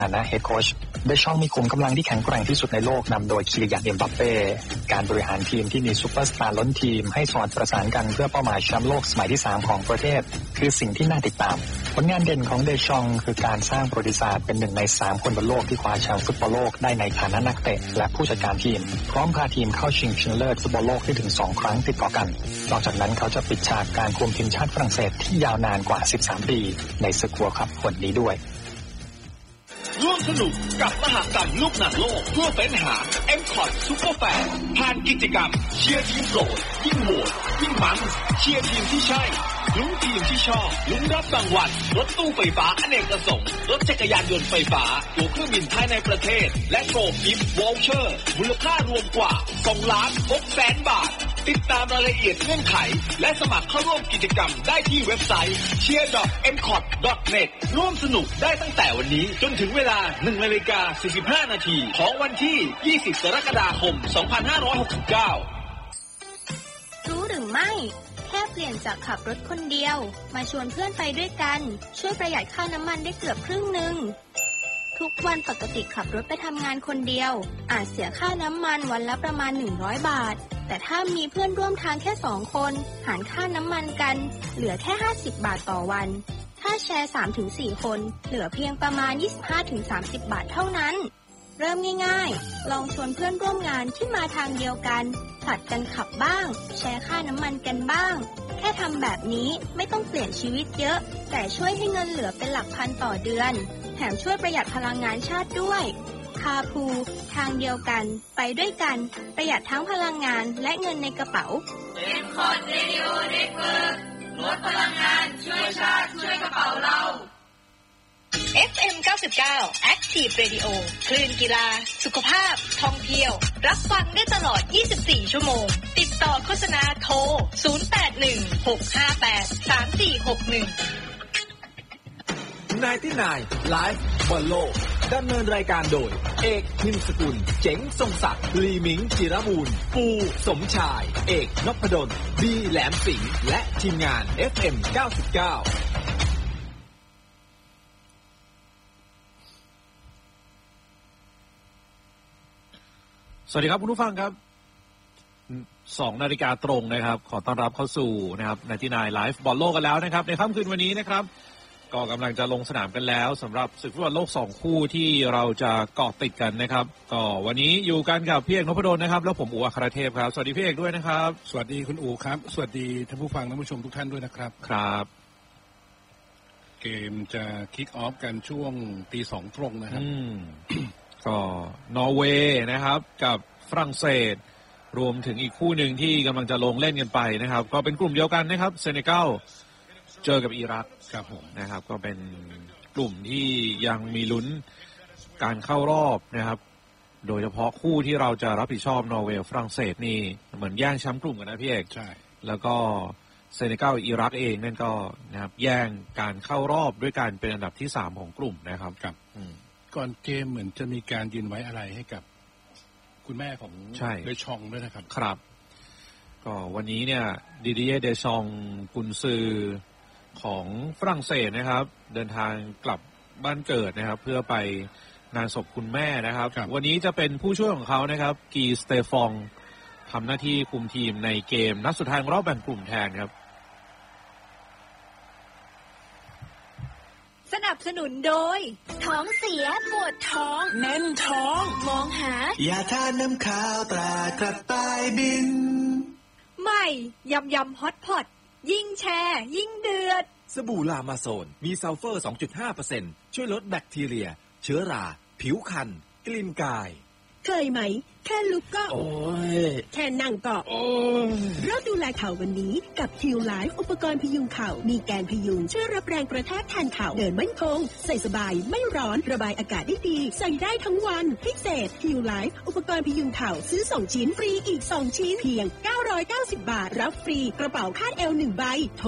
ฐานะเฮดโค้ชเดชองมีขุมกำลังที่แข็งแกร่งที่สุดในโลกนำโดยคิริยัน เอ็มบัปเป้การบริหารทีมที่มีซูเปอร์สตาร์ล้นทีมให้สอดประสานกันเพื่อเป้าหมายแชมป์โลกสมัยที่3ของประเทศคือสิ่งที่น่าติดตามผลงานเด่นของเดชองคือการสร้างประวัติศาสตร์เป็น1ใน3คนบนโลกที่คว้าแชมป์ฟุตบอลโลกได้ในฐานะนักเตะและผู้จัดการทีมพร้อมพาทีมเข้าชิงชนะเลิศฟุตบอลโลกได้ถึง2ครั้งติดต่อกันนอกจากนั้นเขาจะปิดฉากการคุมทีมชาติฝรั่งเศสที่ยาวนานกว่า13ปีในศึก World Cup คนนี้ด้วยร่วมสนุกกับมหกรรมลูกหนังโลกเพื่อเฟ้นหา M-Cot Super Fan ผ่านกิจกรรมเชียร์ทีมโปรดยิ่งโหวตยิ่งมันเชียร์ทีมที่ใช่ลุ้นทีมที่ชอบลุ้นรับรางวัลรถตู้ไฟฟ้าอเนกประสงค์รถจักรยานยนต์ไฟฟ้าตั๋วเครื่องบินภายในประเทศและโกลด์กิฟต์วอลเชอร์มูลค่ารวมกว่า2,600,000 บาทติดตามรายละเอียดเงื่อนไขและสมัครเข้าร่วมกิจกรรมได้ที่เว็บไซต์ cheer.mcot.net ร่วมสนุกได้ตั้งแต่วันนี้จนถึงเวลา 1:45 นาทีของวันที่ 20 กรกฎาคม 2569 รู้หรือไม่แค่เปลี่ยนจากขับรถคนเดียวมาชวนเพื่อนไปด้วยกันช่วยประหยัดค่าน้ำมันได้เกือบครึ่งนึงทุกวันปกติขับรถไปทำงานคนเดียวอาจเสียค่าน้ำมันวันละประมาณ100 บาทแต่ถ้ามีเพื่อนร่วมทางแค่2คนหารค่าน้ำมันกันเหลือแค่50 บาทต่อวันถ้าแชร์ 3-4 คนเหลือเพียงประมาณ 25-30 บาทเท่านั้นเริ่มง่ายๆลองชวนเพื่อนร่วมงานที่มาทางเดียวกันผลัดกันขับบ้างแชร์ค่าน้ำมันกันบ้างแค่ทำแบบนี้ไม่ต้องเปลี่ยนชีวิตเยอะแต่ช่วยให้เงินเหลือเป็นหลักพันต่อเดือนแถมช่วยประหยัดพลังงานชาติด้วยคาพูทางเดียวกันไปด้วยกันประหยัดทั้งพลังงานและเงินในกระเป๋า M-Cot Radio Network ลดพลังงานช่วยชาติช่วยกระเป๋าเรา FM 99 Active Radio คลื่นกีฬาสุขภาพท่องเที่ยวรับฟังได้ตลอด24ชั่วโมงติดต่อโฆษณาโทร0816583461 นายที่นายไลฟ์บอลโลกดำเนินรายการโดยเอกพิมพ์สกุลเจ๋งทรงศักดิ์ลีมิงจิรบูรณ์ปูสมชายเอกนพดลดีแหลมสิงห์และทีมงาน FM 99 สวัสดีครับคุณผู้ฟังครับ2 นาฬิกาตรงนะครับขอต้อนรับเข้าสู่นะครับในที่นายไลฟ์บอลโลกกันแล้วนะครับในค่ำคืนวันนี้นะครับก็กำลังจะลงสนามกันแล้วสำหรับศึกฟุตบอลโลก2คู่ที่เราจะเกาะติดกันนะครับก็วันนี้อยู่กันกับพี่เอกนพดลนะครับแล้วผมอู๋อัครเทพครับสวัสดีพี่เอกด้วยนะครับสวัสดีคุณอู๋ครับสวัสดีท่านผู้ฟังท่านผู้ชมทุกท่านด้วยนะครับครับเกมจะคิกออฟกันช่วง 2:00 นตรงนะครับก็นอร์เวย์นะครับกับฝรั่งเศสรวมถึงอีกคู่หนึ่งที่กำลังจะลงเล่นกันไปนะครับก็เป็นกลุ่มเดียวกันนะครับเซเนกัลเจอกับอิรักครับผมนะครับก็เป็นกลุ่มที่ยังมีลุ้นการเข้ารอบนะครับโดยเฉพาะคู่ที่เราจะรับผิดชอบนอร์เวย์ฝรั่งเศสนี่เหมือนแย่งแชมป์กลุ่มกันนะพี่เอกใช่แล้วก็เซเนกัลอิรักเองนั่นก็นะครับแย่งการเข้ารอบด้วยการเป็นอันดับที่3ของกลุ่มนะครับครับก่อนเกมเหมือนจะมีการยืนไว้อะไรให้กับคุณแม่ของเดชองด้วยนะครับครับก็วันนี้เนี่ยดิดิเย่เดชองกุนซือของฝรั่งเศสนะครับเดินทางกลับบ้านเกิดนะครับเพื่อไปงานศพคุณแม่นะครับวันนี้จะเป็นผู้ช่วยของเขานะครับกีสเตฟองทำหน้าที่คุมทีมในเกมนัดสุดท้ายรอบแบ่งกลุ่มแทนครับสนับสนุนโดยท้องเสียปวดท้องแน่นท้องมองหายาทาน้ำขาวตรากระต่ายบินใหม่ยำฮอตพอตยิ่งแชร์ยิ่งเดือดสบู่ลามาโซนมีซัลเฟอร์ 2.5% ช่วยลดแบคทีเรียเชื้อราผิวคันกลิ่นกายเคยไหมแค่ลุกก็โอ้ยแค่นั่งก็โอ้ยเริ่มดูแลเข่าวันนี้กับฮิลไลฟ์อุปกรณ์พยุงเข่ามีแกนพยุงช่วยรับแรงกระแทกแทนเข่าเดินมั่นคงใส่สบายไม่ร้อนระบายอากาศได้ดีใส่ได้ทั้งวันพิเศษฮิลไลฟ์อุปกรณ์พยุงเข่าซื้อ2ชิ้นฟรีอีก2ชิ้นเพียง990 บาทรับฟรีกระเป๋าคาดเอว1ใบโทร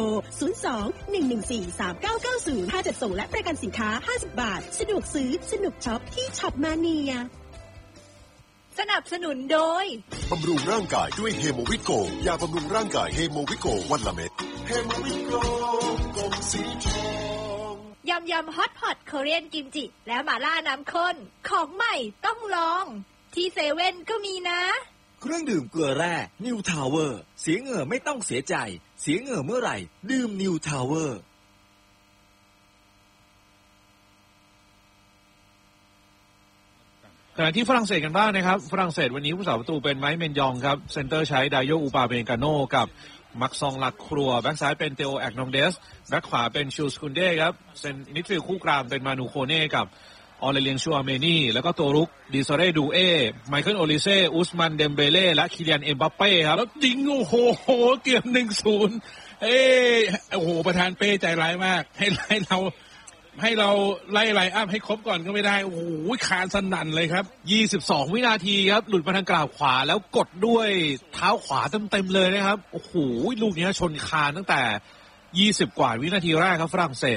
02-114-3990ค่าจัดส่งและประกันสินค้า50 บาทสะดวกซื้อสนุกช็อปที่ช็อปมาเนียสนับสนุนโดยบำรุงร่างกายด้วยเฮโมวิโกยาบำรุงร่างกายเฮโมวิโกวันละเม็ดเฮโมวิโกกลมสีทองยำฮอตพอตเกาหลีกิมจิและหม่าล่าน้ำข้นของใหม่ต้องลองที่เซเว่นก็มีนะเครื่องดื่มเกลือแร่นิวทาวเวอร์เสียเหงื่อไม่ต้องเสียใจเสียเหงื่อเมื่อไหร่ดื่มนิวทาวเวอร์ขณะที่ฝรั่งเศสกันบ้างนะครับฝรั่งเศสวันนี้ผู้สาประตูเป็นไมค์เมนยองครับเซนเตอร์ใช้ไดโยอูปาเบนกาโนกับมักซองลักครัวแบ็กซ้ายเป็นเตโอแอกนองเดสแบ็กขวาเป็นชูสคุนเด้ครับเซนมิดฟิลด์คู่กลางเป็นมานูโคเน่กับออเลเลียงชัวเมนี่แล้วก็ตัวรุกดิซอเรดูเอไมเคิลโอลิเซ่อุสมันเดมเบเล่และคิเลียนเอ็มบัปเป้ครับแล้วยิงโอ้โหเกือบ 1-0 โอ้โหประธานเป้ใจร้ายมากให้เราไล่ไลน์อัพให้ครบก่อนก็ไม่ได้โอ้โหคานสนั่นเลยครับ 22วินาทีครับหลุดมาทางกราบขวาแล้วกดด้วยเท้าขวาเต็มๆเลยนะครับโอ้โหลูกนี้ชนคานตั้งแต่20กว่าวินาทีแรกครับฝรั่งเศส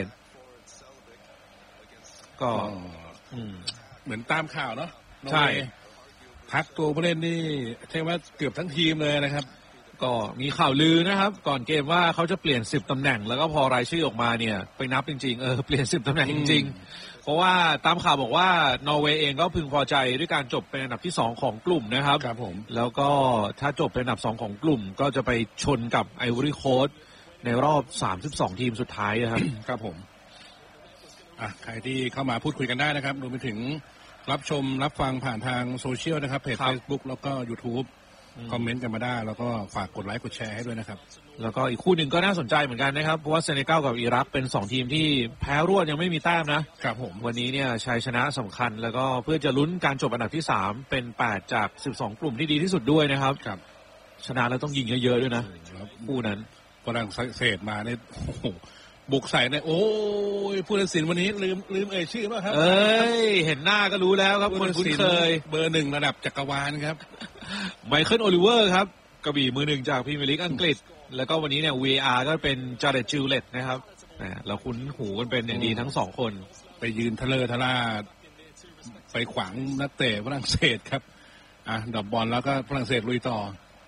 ก็เหมือนตามข่าวเนาะใช่พักตัวผู้เล่นนี่ใช่ว่าเกือบทั้งทีมเลยนะครับก็มีข่าวลือนะครับก่อนเกมว่าเขาจะเปลี่ยน10ตำแหน่งแล้วก็พอรายชื่อออกมาเนี่ยไปนับจริงๆเปลี่ยน10ตำแหน่งจริงๆเพราะว่าตามข่าวบอกว่านอร์เวย์เองก็พึงพอใจด้วยการจบเป็นอันดับที่2ของกลุ่มนะครับครับผมแล้วก็ถ้าจบเป็นอันดับ2ของกลุ่มก็จะไปชนกับไอวอรี่โคสต์ในรอบ32ทีมสุดท้ายนะครับครับผมใครที่เข้ามาพูดคุยกันได้นะครับรวมไปถึงรับชมรับฟังผ่านทางโซเชียลนะครับเพจ Facebook แล้วก็ YouTubeคอมเมนต์กันมาได้แล้วก็ฝากกดไลค์กดแชร์ให้ด้วยนะครับแล้วก็อีกคู่หนึ่งก็น่าสนใจเหมือนกันนะครับเพราะว่าเซเนกัลกับอิรักเป็น2ทีมที่แพ้รวดยังไม่มีแต้มนะครับผมวันนี้เนี่ยชัยชนะสำคัญแล้วก็เพื่อจะลุ้นการจบอันดับที่3เป็น8จาก12กลุ่มที่ดีที่สุดด้วยนะครับครับชนะแล้วต้องยิงเยอะๆด้วยนะคู่นั้นฝรั่งเศสมาเนี่ยบุกใส่ในโอ้ยผู้ตัดสินวันนี้ลืมชื่อป่ะครับเห็นหน้าก็รู้แล้วครับคนคุ้นเคยเบอร์1ระดับจักรวาลครับไมเคิลโอลิเวอร์ครับกระบี่มือ1จากพรีเมียร์ลีกอังกฤษแล้วก็วันนี้เนี่ย VAR ก็เป็นจาเรตจิลเลตนะครับเราคุ้นหูกันเป็นอย่างดีทั้ง2คนไปยืนทะล่าไปขวางนักเตะฝรั่งเศสครับดรอปบอลแล้วก็ฝรั่งเศสลุยต่อ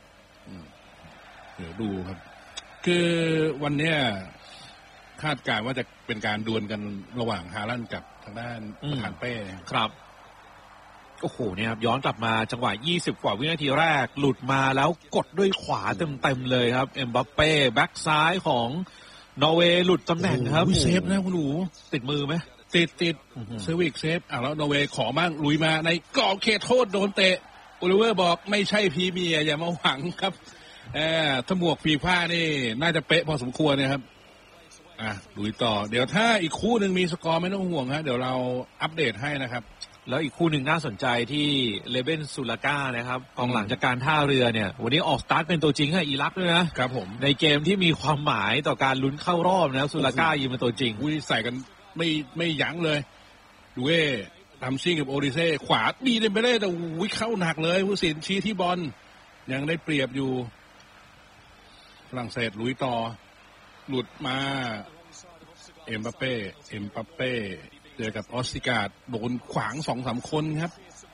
เดี๋ยวดูครับคือวันเนี้ยคาดการณ์ว่าจะเป็นการดวลกันระหว่างฮาลันด์กับทางด้านประธานเป้ครับโอ้โหเนี่ยครับย้อนกลับมาจังหวะ20กว่าวินาทีแรกหลุดมาแล้วกดด้วยขวาเต็มเลยครับเอ็มบัปเป้แบ็กซ้ายของนอร์เวย์หลุดตำแหน่งครับเซฟนะคุณหนูติดมือไหมติดเซอร์วิกเซฟแล้วนอร์เวย์ขอบ้างลุยมาในกรอบเขตโทษโดนเตะโอลิเวอร์บอกไม่ใช่พรีเมียร์อย่ามาหวังครับถ้าหมวกฟีฟ่านี่น่าจะเป๊ะพอสมควรนะครับลุยต่อเดี๋ยวถ้าอีกคู่หนึ่งมีสกอร์ไม่ต้องห่วงฮะเดี๋ยวเราอัปเดตให้นะครับแล้วอีกคู่หนึ่งน่าสนใจที่เลเบนซูลาก้านะครับกองหลังจากการท่าเรือเนี่ยวันนี้ออกสตาร์ทเป็นตัวจริงให้อิรักด้วยนะครับผมในเกมที่มีความหมายต่อการลุ้นเข้ารอบนะซูลาก้ายิงเป็นตัวจริงใส่กันไม่ยั้งเลยดูทำซิ่งกับโอริเซ่ขวาดีเต็มไปเลยแต่เข้าหนักเลยผู้สินชี้ที่บอลยังได้เปรียบอยู่ฝรั่งเศสลุยต่อหลุดมาเอ็มบัปเป้เจอกับออสติการ์ดโดนขวาง 2-3 คนครับ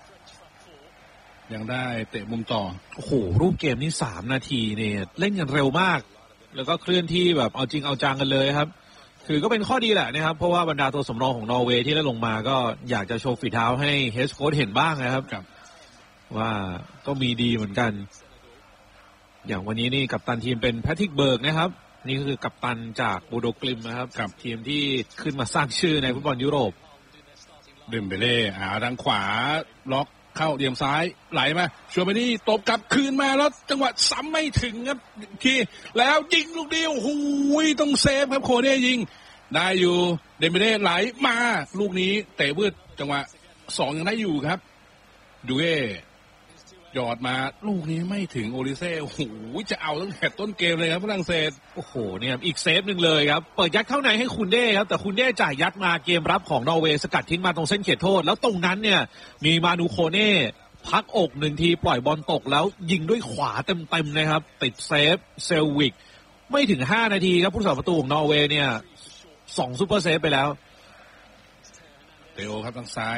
ยังได้เตะมุมต่อโอ้โหรูปเกมนี้3นาทีเนี่ยเล่นกันเร็วมากแล้วก็เคลื่อนที่แบบเอาจริงเอาจังกันเลยครับคือก็เป็นข้อดีแหละนะครับเพราะว่าบรรดาตัวสำรองของนอร์เวย์ที่ได้ลงมาก็อยากจะโชว์ฝีเท้าให้เฮดโค้ชเห็นบ้างนะครับว่าก็มีดีเหมือนกันอย่างวันนี้นี่กัปตันทีมเป็นแพทริกเบิร์กนะครับนี่คือกัปตันจากโบโดกลิมนะครับกับทีมที่ขึ้นมาสร้างชื่อในฟุตบอลยุโรปเดมเบเล่ทางขวาล็อกเข้าเหลี่ยมซ้ายไหลมาชัวร์ไปนี่ตบกลับคืนมาแล้วจังหวะซ้ำไม่ถึงครับทีแล้วยิงลูกเดียวโอ้ยต้องเซฟครับโคเน่ยิงได้อยู่เดมเบเล่ไหลมาลูกนี้เตะวืดจังหวะ2ยังได้อยู่ครับดูหยอดมาลูกนี้ไม่ถึงโอลิเซ่โอ้โหจะเอาตั้งแต่ต้นเกมเลยครับฝรั่งเศสโอ้โหเนี่ยอีกเซฟหนึ่งเลยครับเปิดยัดเข้าในให้คุณเด้ครับแต่คุณเด้จ่ายยัดมาเกมรับของนอร์เวย์สกัดทิ้งมาตรงเส้นเขตโทษแล้วตรงนั้นเนี่ยมีมานูโคเน่พักอก1ทีปล่อยบอลตกแล้วยิงด้วยขวาเต็มๆนะครับติดเซฟเซลวิกไม่ถึง5นาทีครับผู้รักษาประตูของนอร์เวย์เนี่ย2ซุปเปอร์เซฟไปแล้วเตโอครับทางซ้าย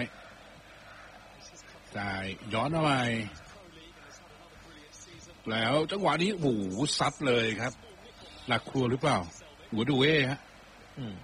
จ่ายย้อนเข้าไปแล้วจังหวะนี้โอ้โหซัดเลยครับหลักครัวหรือเปล่าหัวดูฮะ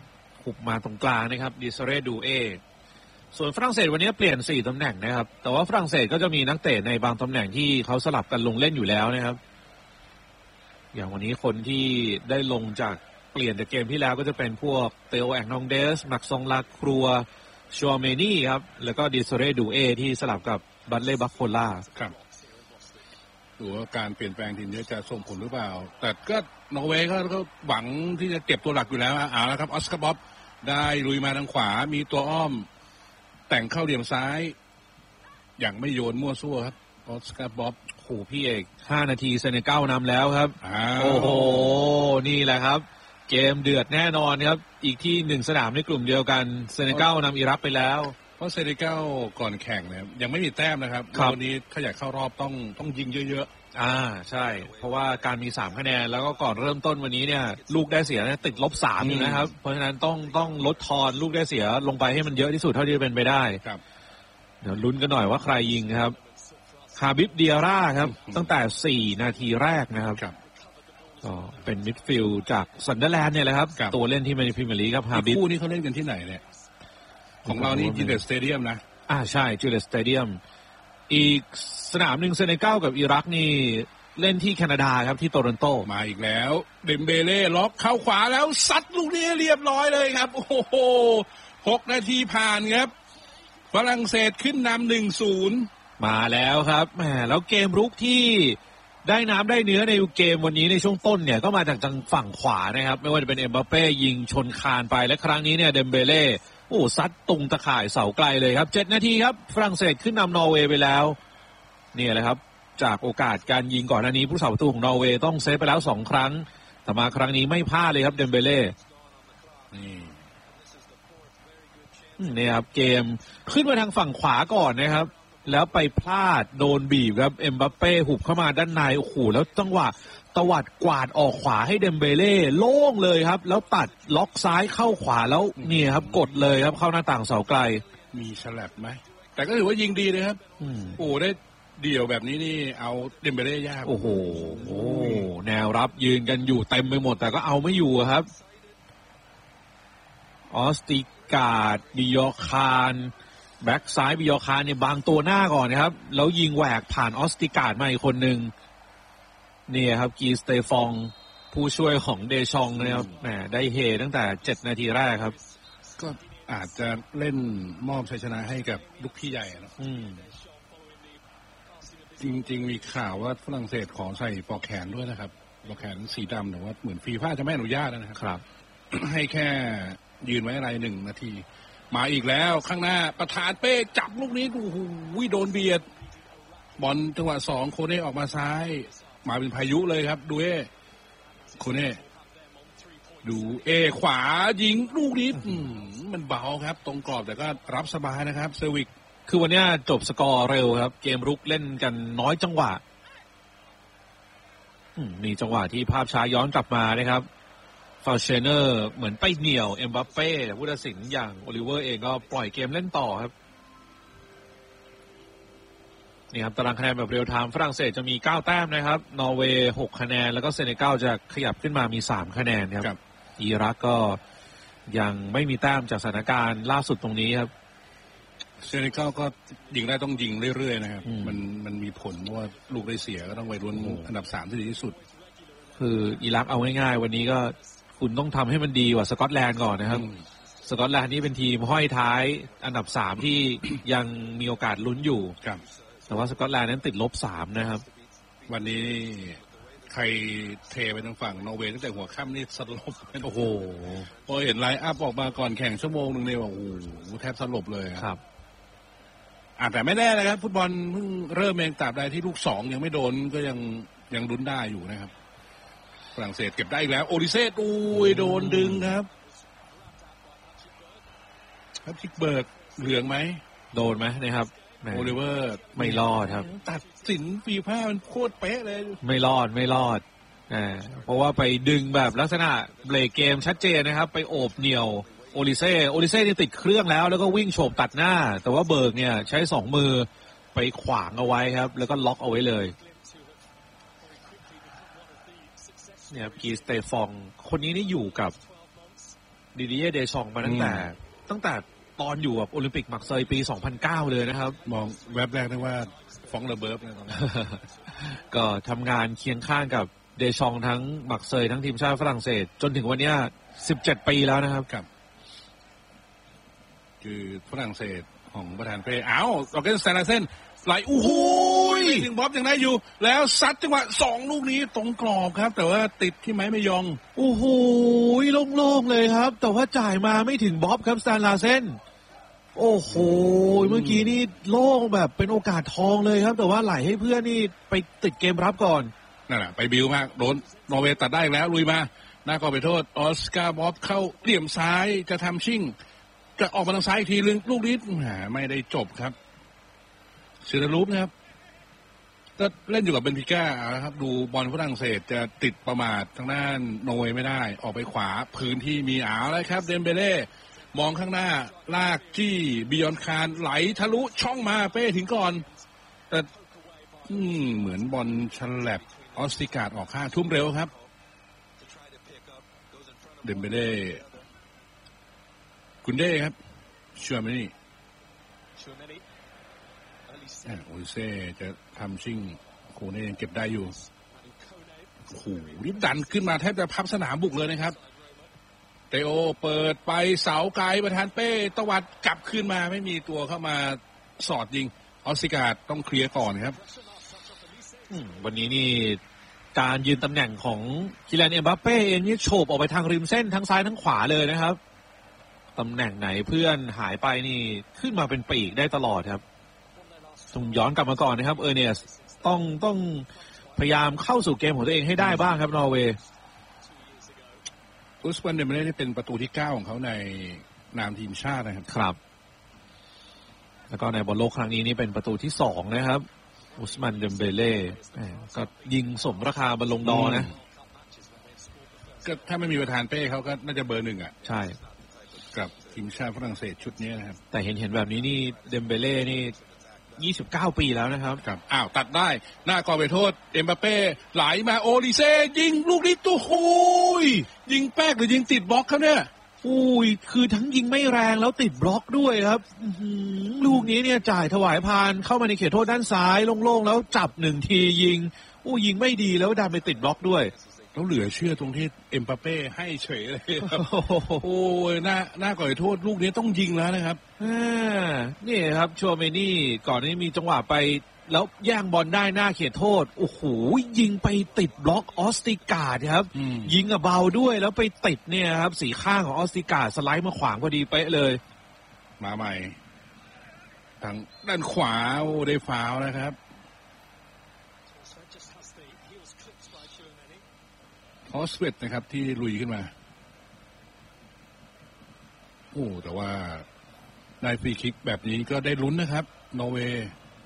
หุบมาตรงกลางนะครับดิเซเรดูเอส่วนฝรั่งเศสวันนี้เปลี่ยน4ตำแหน่งนะครับแต่ว่าฝรั่งเศสก็จะมีนักเตะในบางตำแหน่งที่เขาสลับกันลงเล่นอยู่แล้วนะครับอย่างวันนี้คนที่ได้ลงจากเปลี่ยนจากเกมที่แล้วก็จะเป็นพวกเตโอแองนองเดสมักซองลาครัวชัวเมนี่ครับแล้วก็ดิเซเรดูเอที่สลับกับบัตเล่บัคโคล่าครับดูว่าการเปลี่ยนแปลงทีมนี้จะส่งผลหรือเปล่าแต่ก็นอร์เวย์ก็หวังที่จะเก็บตัวหลักอยู่แล้วเอาละครับออสการ์บ๊อบได้ลุยมาทางขวามีตัวอ้อมแต่งเข้าเหลี่ยมซ้ายอย่างไม่โยนมั่วซั่วครับออสการ์บ๊อบโหพี่เอก5นาทีเซเนกัลนำแล้วครับโอ้โหนี่แหละครับเกมเดือดแน่นอนครับอีกที่1สนามในกลุ่มเดียวกันเซเนกัลนำอิรักไปแล้วเพราะเซเนกัลก่อนแข่งเนี่ยยังไม่มีแต้มนะครับวันนี้ถ้าอยากเข้ารอบต้องยิงเยอะๆใช่เพราะว่าการมี3คะแนนแล้วก็ก่อนเริ่มต้นวันนี้เนี่ยลูกได้เสียเนี่ยติดลบ3อยู่นะครับเพราะฉะนั้นต้องลดทอนลูกได้เสียลงไปให้มันเยอะที่สุดเท่าที่จะเป็นไปได้ครับเดี๋ยวลุ้นกันหน่อยว่าใครยิงครับฮาบิบเดียร่าครับตั้งแต่4นาทีแรกนะครับก็เป็นมิดฟิลด์จากซันเดอร์แลนด์เนี่ยแหละครับตัวเล่นที่มาในพรีเมียร์ลีกครับฮาบิบคู่นี้เขาเล่นกันที่ไหนเนี่ยของเรานี่จิเลสสเตเดียมนะใช่จิเลสสเตเดียมอีกสนามหนึ่งเซเนกัลกับอิรักนี่เล่นที่แคนาดาครับที่โตรอนโตมาอีกแล้วเดมเบเล่ล็อกเข้าขวาแล้วซัดลูกนี้เรียบร้อยเลยครับโอ้โห6นาทีผ่านครับฝรั่งเศสขึ้นนำ 1-0 มาแล้วครับแหมแล้วเกมรุกที่ได้น้ำได้เนื้อในเกมวันนี้ในช่วงต้นเนี่ยก็มาจากทางฝั่งขวานะครับไม่ว่าจะเป็นเอ็มบัปเป้ยิงชนคานไปและครั้งนี้เนี่ยเดมเบเล่ซัดตุงตะข่ายเสาไกลเลยครับ7นาทีครับฝรั่งเศสขึ้นนำนอร์เวย์ไปแล้วนี่แหละครับจากโอกาสการยิงก่อนหน้านี้ผู้สาประตูของนอร์เวย์ต้องเซฟไปแล้ว2ครั้งแต่มาครั้งนี้ไม่พลาดเลยครับเดมเบเล่นี่ครับเกมขึ้นมาทางฝั่งขวาก่อนนะครับแล้วไปพลาดโดนบีบครับเอ็มบัปเป้หุบเข้ามาด้านในโอ้โหแล้วจังหวะตวัดกวาดออกขวาให้เดมเบเล่โล่งเลยครับแล้วตัดล็อกซ้ายเข้าขวาแล้วนี่ครับกดเลยครับเข้าหน้าต่างเสาไกลมีฉลับไหมแต่ก็ถือว่ายิงดีเลยครับโอ้ได้เดี่ยวแบบนี้นี่เอาเดมเบเล่ยากโอ้โหแนวรับยืนกันอยู่เต็มไปหมดแต่ก็เอาไม่อยู่ครับออสติกาดบิยอคานแบ็กซ้ายบิยอคานเนี่ยบางตัวหน้าก่อนนะครับแล้วยิงแหวกผ่านออสติกาดมาอีกคนหนึ่งนี่ครับกีสเตฟองผู้ช่วยของเดชองนะครับแหมได้เฮตั้งแต่7นาทีแรกครับก็อาจจะเล่นมอบชัยชนะให้กับลูกพี่ใหญ่นะจริงๆมีข่าวว่าฝรั่งเศสขอใส่ปลอกแขนด้วยนะครับปลอกแขนสีดำแต่ว่าเหมือนฟีฟ่าจะไม่อนุญาตนะครับ ให้แค่ยืนไว้อะไร1นาทีมาอีกแล้วข้างหน้าประธานเป้จับลูกนี้โอ้โหโดนเบียดบอลจังหวะ2โคเน่ออกมาซ้ายมาเป็นพายุเลยครับดูโคเน่ดูขวายิงลูกนี้มันเบาครับตรงกรอบแต่ก็รับสบายนะครับเซอร์วิกคือวันนี้จบสกอร์เร็วครับเกมรุกเล่นกันน้อยจังหวะมีจังหวะที่ภาพช้าย้อนกลับมานะครับฟาเชเนอร์เหมือนไปเหนี่ยวเอ็มบัปเป้ผู้ตัดสินอย่างโอลิเวอร์เองก็ปล่อยเกมเล่นต่อครับนี่ครับตารางคะแนนแบบเรียลไทม์ฝรั่งเศสจะมี9แต้มนะครับนอร์เวย์6คะแนนแล้วก็เซเนกัลจะขยับขึ้นมามี3คะแนนครับอิรักก็ยังไม่มีแต้มจากสถานการณ์ล่าสุดตรงนี้ครับเซเนกัลก็ยิงได้ต้องยิงเรื่อยๆนะครับมันมีผลเพราะว่าลูกได้เสียก็ต้องไปลุ้นอันดับ3ที่ดีที่สุดคืออิรักเอาง่ายๆวันนี้ก็คุณต้องทำให้มันดีกว่าสกอตแลนด์ก่อนนะครับสกอตแลนด์นี่เป็นทีมห้อยท้ายอันดับ3ที่ยังมีโอกาสลุ้นอยู่แต่ว่าสกอตแลนด์นั้นติดลบ3นะครับวันนี้ใครเทไปทางฝั่งนอร์เวย์ตั้งแต่หัวค่ำนี่สลบโอ้โหพอเห็นไลน์อัพออกมาก่อนแข่งชั่วโมงนึงเนี่ยโอ้โหแทบสลบเลยครับแต่ไม่แน่นะครับฟุตบอลเพิ่งเริ่มเองตราบใดที่ลูก2ยังไม่โดนก็ยังลุ้นได้อยู่นะครับฝรั่งเศสเก็บได้อีกแล้วโอลิเซ่โดนดึงครับพิกเบิร์กเหลืองไหมโดนไหมนะครับโอลิเวอร์ไม่รอดครับตัดสินฟีฟ่ามันโคตรเป๊ะเลยไม่รอดเพราะว่าไปดึงแบบลักษณะเบรกเกมชัดเจนนะครับไปโอบเหนี่ยวโอลิเซ่นี่ติดเครื่องแล้วก็วิ่งโฉบตัดหน้าแต่ว่าเบิร์กเนี่ยใช้2มือไปขวางเอาไว้ครับแล้วก็ล็อกเอาไว้เลยเนี่ยกีสเตฟองคนนี้นี่อยู่กับดิดิเย่เดชองมาตั้งแต่ตอนอยู่กับโอลิมปิกมักเซยปี 2009 เลยนะครับมองแวบแรกนึกว่าฟองระเบิดนะตอนนั้นก็ทำงานเคียงข้างกับเดชองทั้งมักเซยทั้งทีมชาติฝรั่งเศสจนถึงวันนี้17 ปีแล้วนะครับคือฝรั่งเศสของประธานเป้อ้าวโรเกนสแตนลาเซนไหลโอ้โหถึงบ๊อบยังได้อยู่แล้วซัดจังหวะ2ลูกนี้ตรงกรอบครับแต่ว่าติดที่ไม้ไม่ยองโอ้โหโล่งๆเลยครับแต่ว่าจ่ายมาไม่ถึงบ๊อบครับสแตนลาเซนโอ้โหเมื่อกี้นี่โล่งแบบเป็นโอกาสทองเลยครับแต่ว่าไหลให้เพื่อนนี่ไปติดเกมรับก่อนนั่นแหละไปบิวมากโดนนอร์เวย์ตัดได้อีกแล้วลุยมาหน้าก็ไปโทษออสการ์บ๊อบเข้าเหลี่ยมซ้ายจะทำชิ่งจะออกมาทางซ้ายอีกทีลูกนี้ไม่ได้จบครับเซอร์ลูปนะครับก็เล่นอยู่กับเบนฟิก้าครับดูบอลฝรั่งเศสจะติดประมาททางด้านโนเวย์ไม่ได้ออกไปขวาพื้นที่มีแล้วครับเดมเบเล่มองข้างหน้าลากจี้บิยอนคารไหลทะลุช่องมาเป้ถึงก่อนแต่เหมือนบอลฉลับออสติการ์ดออกข้างทุ่มเร็วครับเดมเบเล่กุนเด้ครับชัวร์ไหมนี่โอเซ่จะทำชิ่งโคเน่ยังเก็บได้อยู่โอ้โหนี่ดันขึ้นมาแทบจะพับสนามบุกเลยนะครับเตโอเปิดไปเสาไกลประธานเป้ตวัดกลับขึ้นมาไม่มีตัวเข้ามาสอดยิงออสติการ์ดต้องเคลียร์ก่อนครับวันนี้นี่การยืนตำแหน่งของคิลิาน เอ็มบัปเป้เองนี่โฉบออกไปทางริมเส้นทั้งซ้ายทั้งขวาเลยนะครับตำแหน่งไหนเพื่อนหายไปนี่ขึ้นมาเป็นปีกได้ตลอดครับต้องย้อนกลับมาก่อนนะครับเนสต้องพยายามเข้าสู่เกมของตัวเองให้ได้บ้างครับนอร์เวย์อุสมันเดมเบเล่เป็นประตูที่9ของเขาในนามทีมชาตินะครับครับแล้วก็ในบอลโลกครั้งนี้นี่เป็นประตูที่2นะครับอุสมันเดมเบเล่ก็ยิงสมราคาบอลลงดอร์นะก็ถ้าไม่มีประธานเป้เขาก็น่าจะเบอร์1อ่ะใช่กับทีมชาติฝรั่งเศสชุดนี้นะครับแต่เห็นแบบนี้นี่เดมเบเล่นี่29 ปีแล้วนะครับอ้าวตัดได้หน้ากอไปโทษเอ็มบัปเป้ไหลมาโอลิเซ่ยิงลูกนี้ตู้หูยยิงแป๊กหรือยิงติดบล็อกเขาเนี่ยคือทั้งยิงไม่แรงแล้วติดบล็อกด้วยครับลูกนี้เนี่ยจ่ายถวายพานเข้ามาในเขตโทษด้านซ้ายโล่งๆแล้วจับ1ทียิงยิงไม่ดีแล้วดันไปติดบล็อกด้วยแล้วเหลือเชื่อตรงที่เอ็มบัปเป้ให้เฉยเลยครับหน้าก่อยโทษลูกนี้ต้องยิงแล้วนะครับนี่ครับชัวเมนี่ก่อนนี้มีจังหวะไปแล้วแย่งบอลได้หน้าเขตโทษโอ้โหยิงไปติดบล็อกออสติการ์ดครับยิงเบาด้วยแล้วไปติดเนี่ยครับสีข้างของออสติการ์ดสไลด์มาขวางพอดีเป๊ะเลยมาใหม่ทางด้านขวาได้ฟาวล์นะครับฮอสเวตนะครับที่ลุยขึ้นมาแต่ว่าได้ฟรีคิกแบบนี้ก็ได้ลุ้นนะครับนอร์เวย์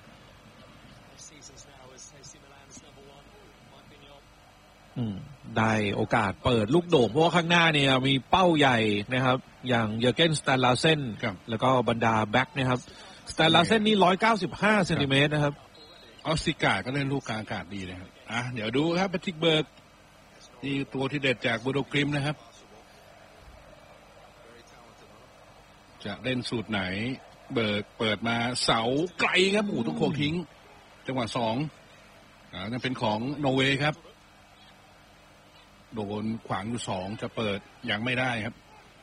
ได้โอกาสเปิดลูกโด่งเพราะว่าข้างหน้าเนี่ยมีเป้าใหญ่นะครับอย่างเยอร์เกนสแตนลาเซนแล้วก็บรรดาแบ็คนะครับสแตนลาเซนนี่195 เซนติเมตรนะครับออสติการ์ก็เล่นลูกกลางอากาศดีนะครับเดี๋ยวดูครับแพทริกเบิร์กนี่ตัวที่เด็ดจากบูโดกริมนะครับจะเล่นสูตรไหนเบิร์กเปิดมาเสาไกลครับต้องโค้งทิ้งจังหวะ2นั่นเป็นของโนเวย์ครับโดนขวางอยู่2จะเปิดยังไม่ได้ครับ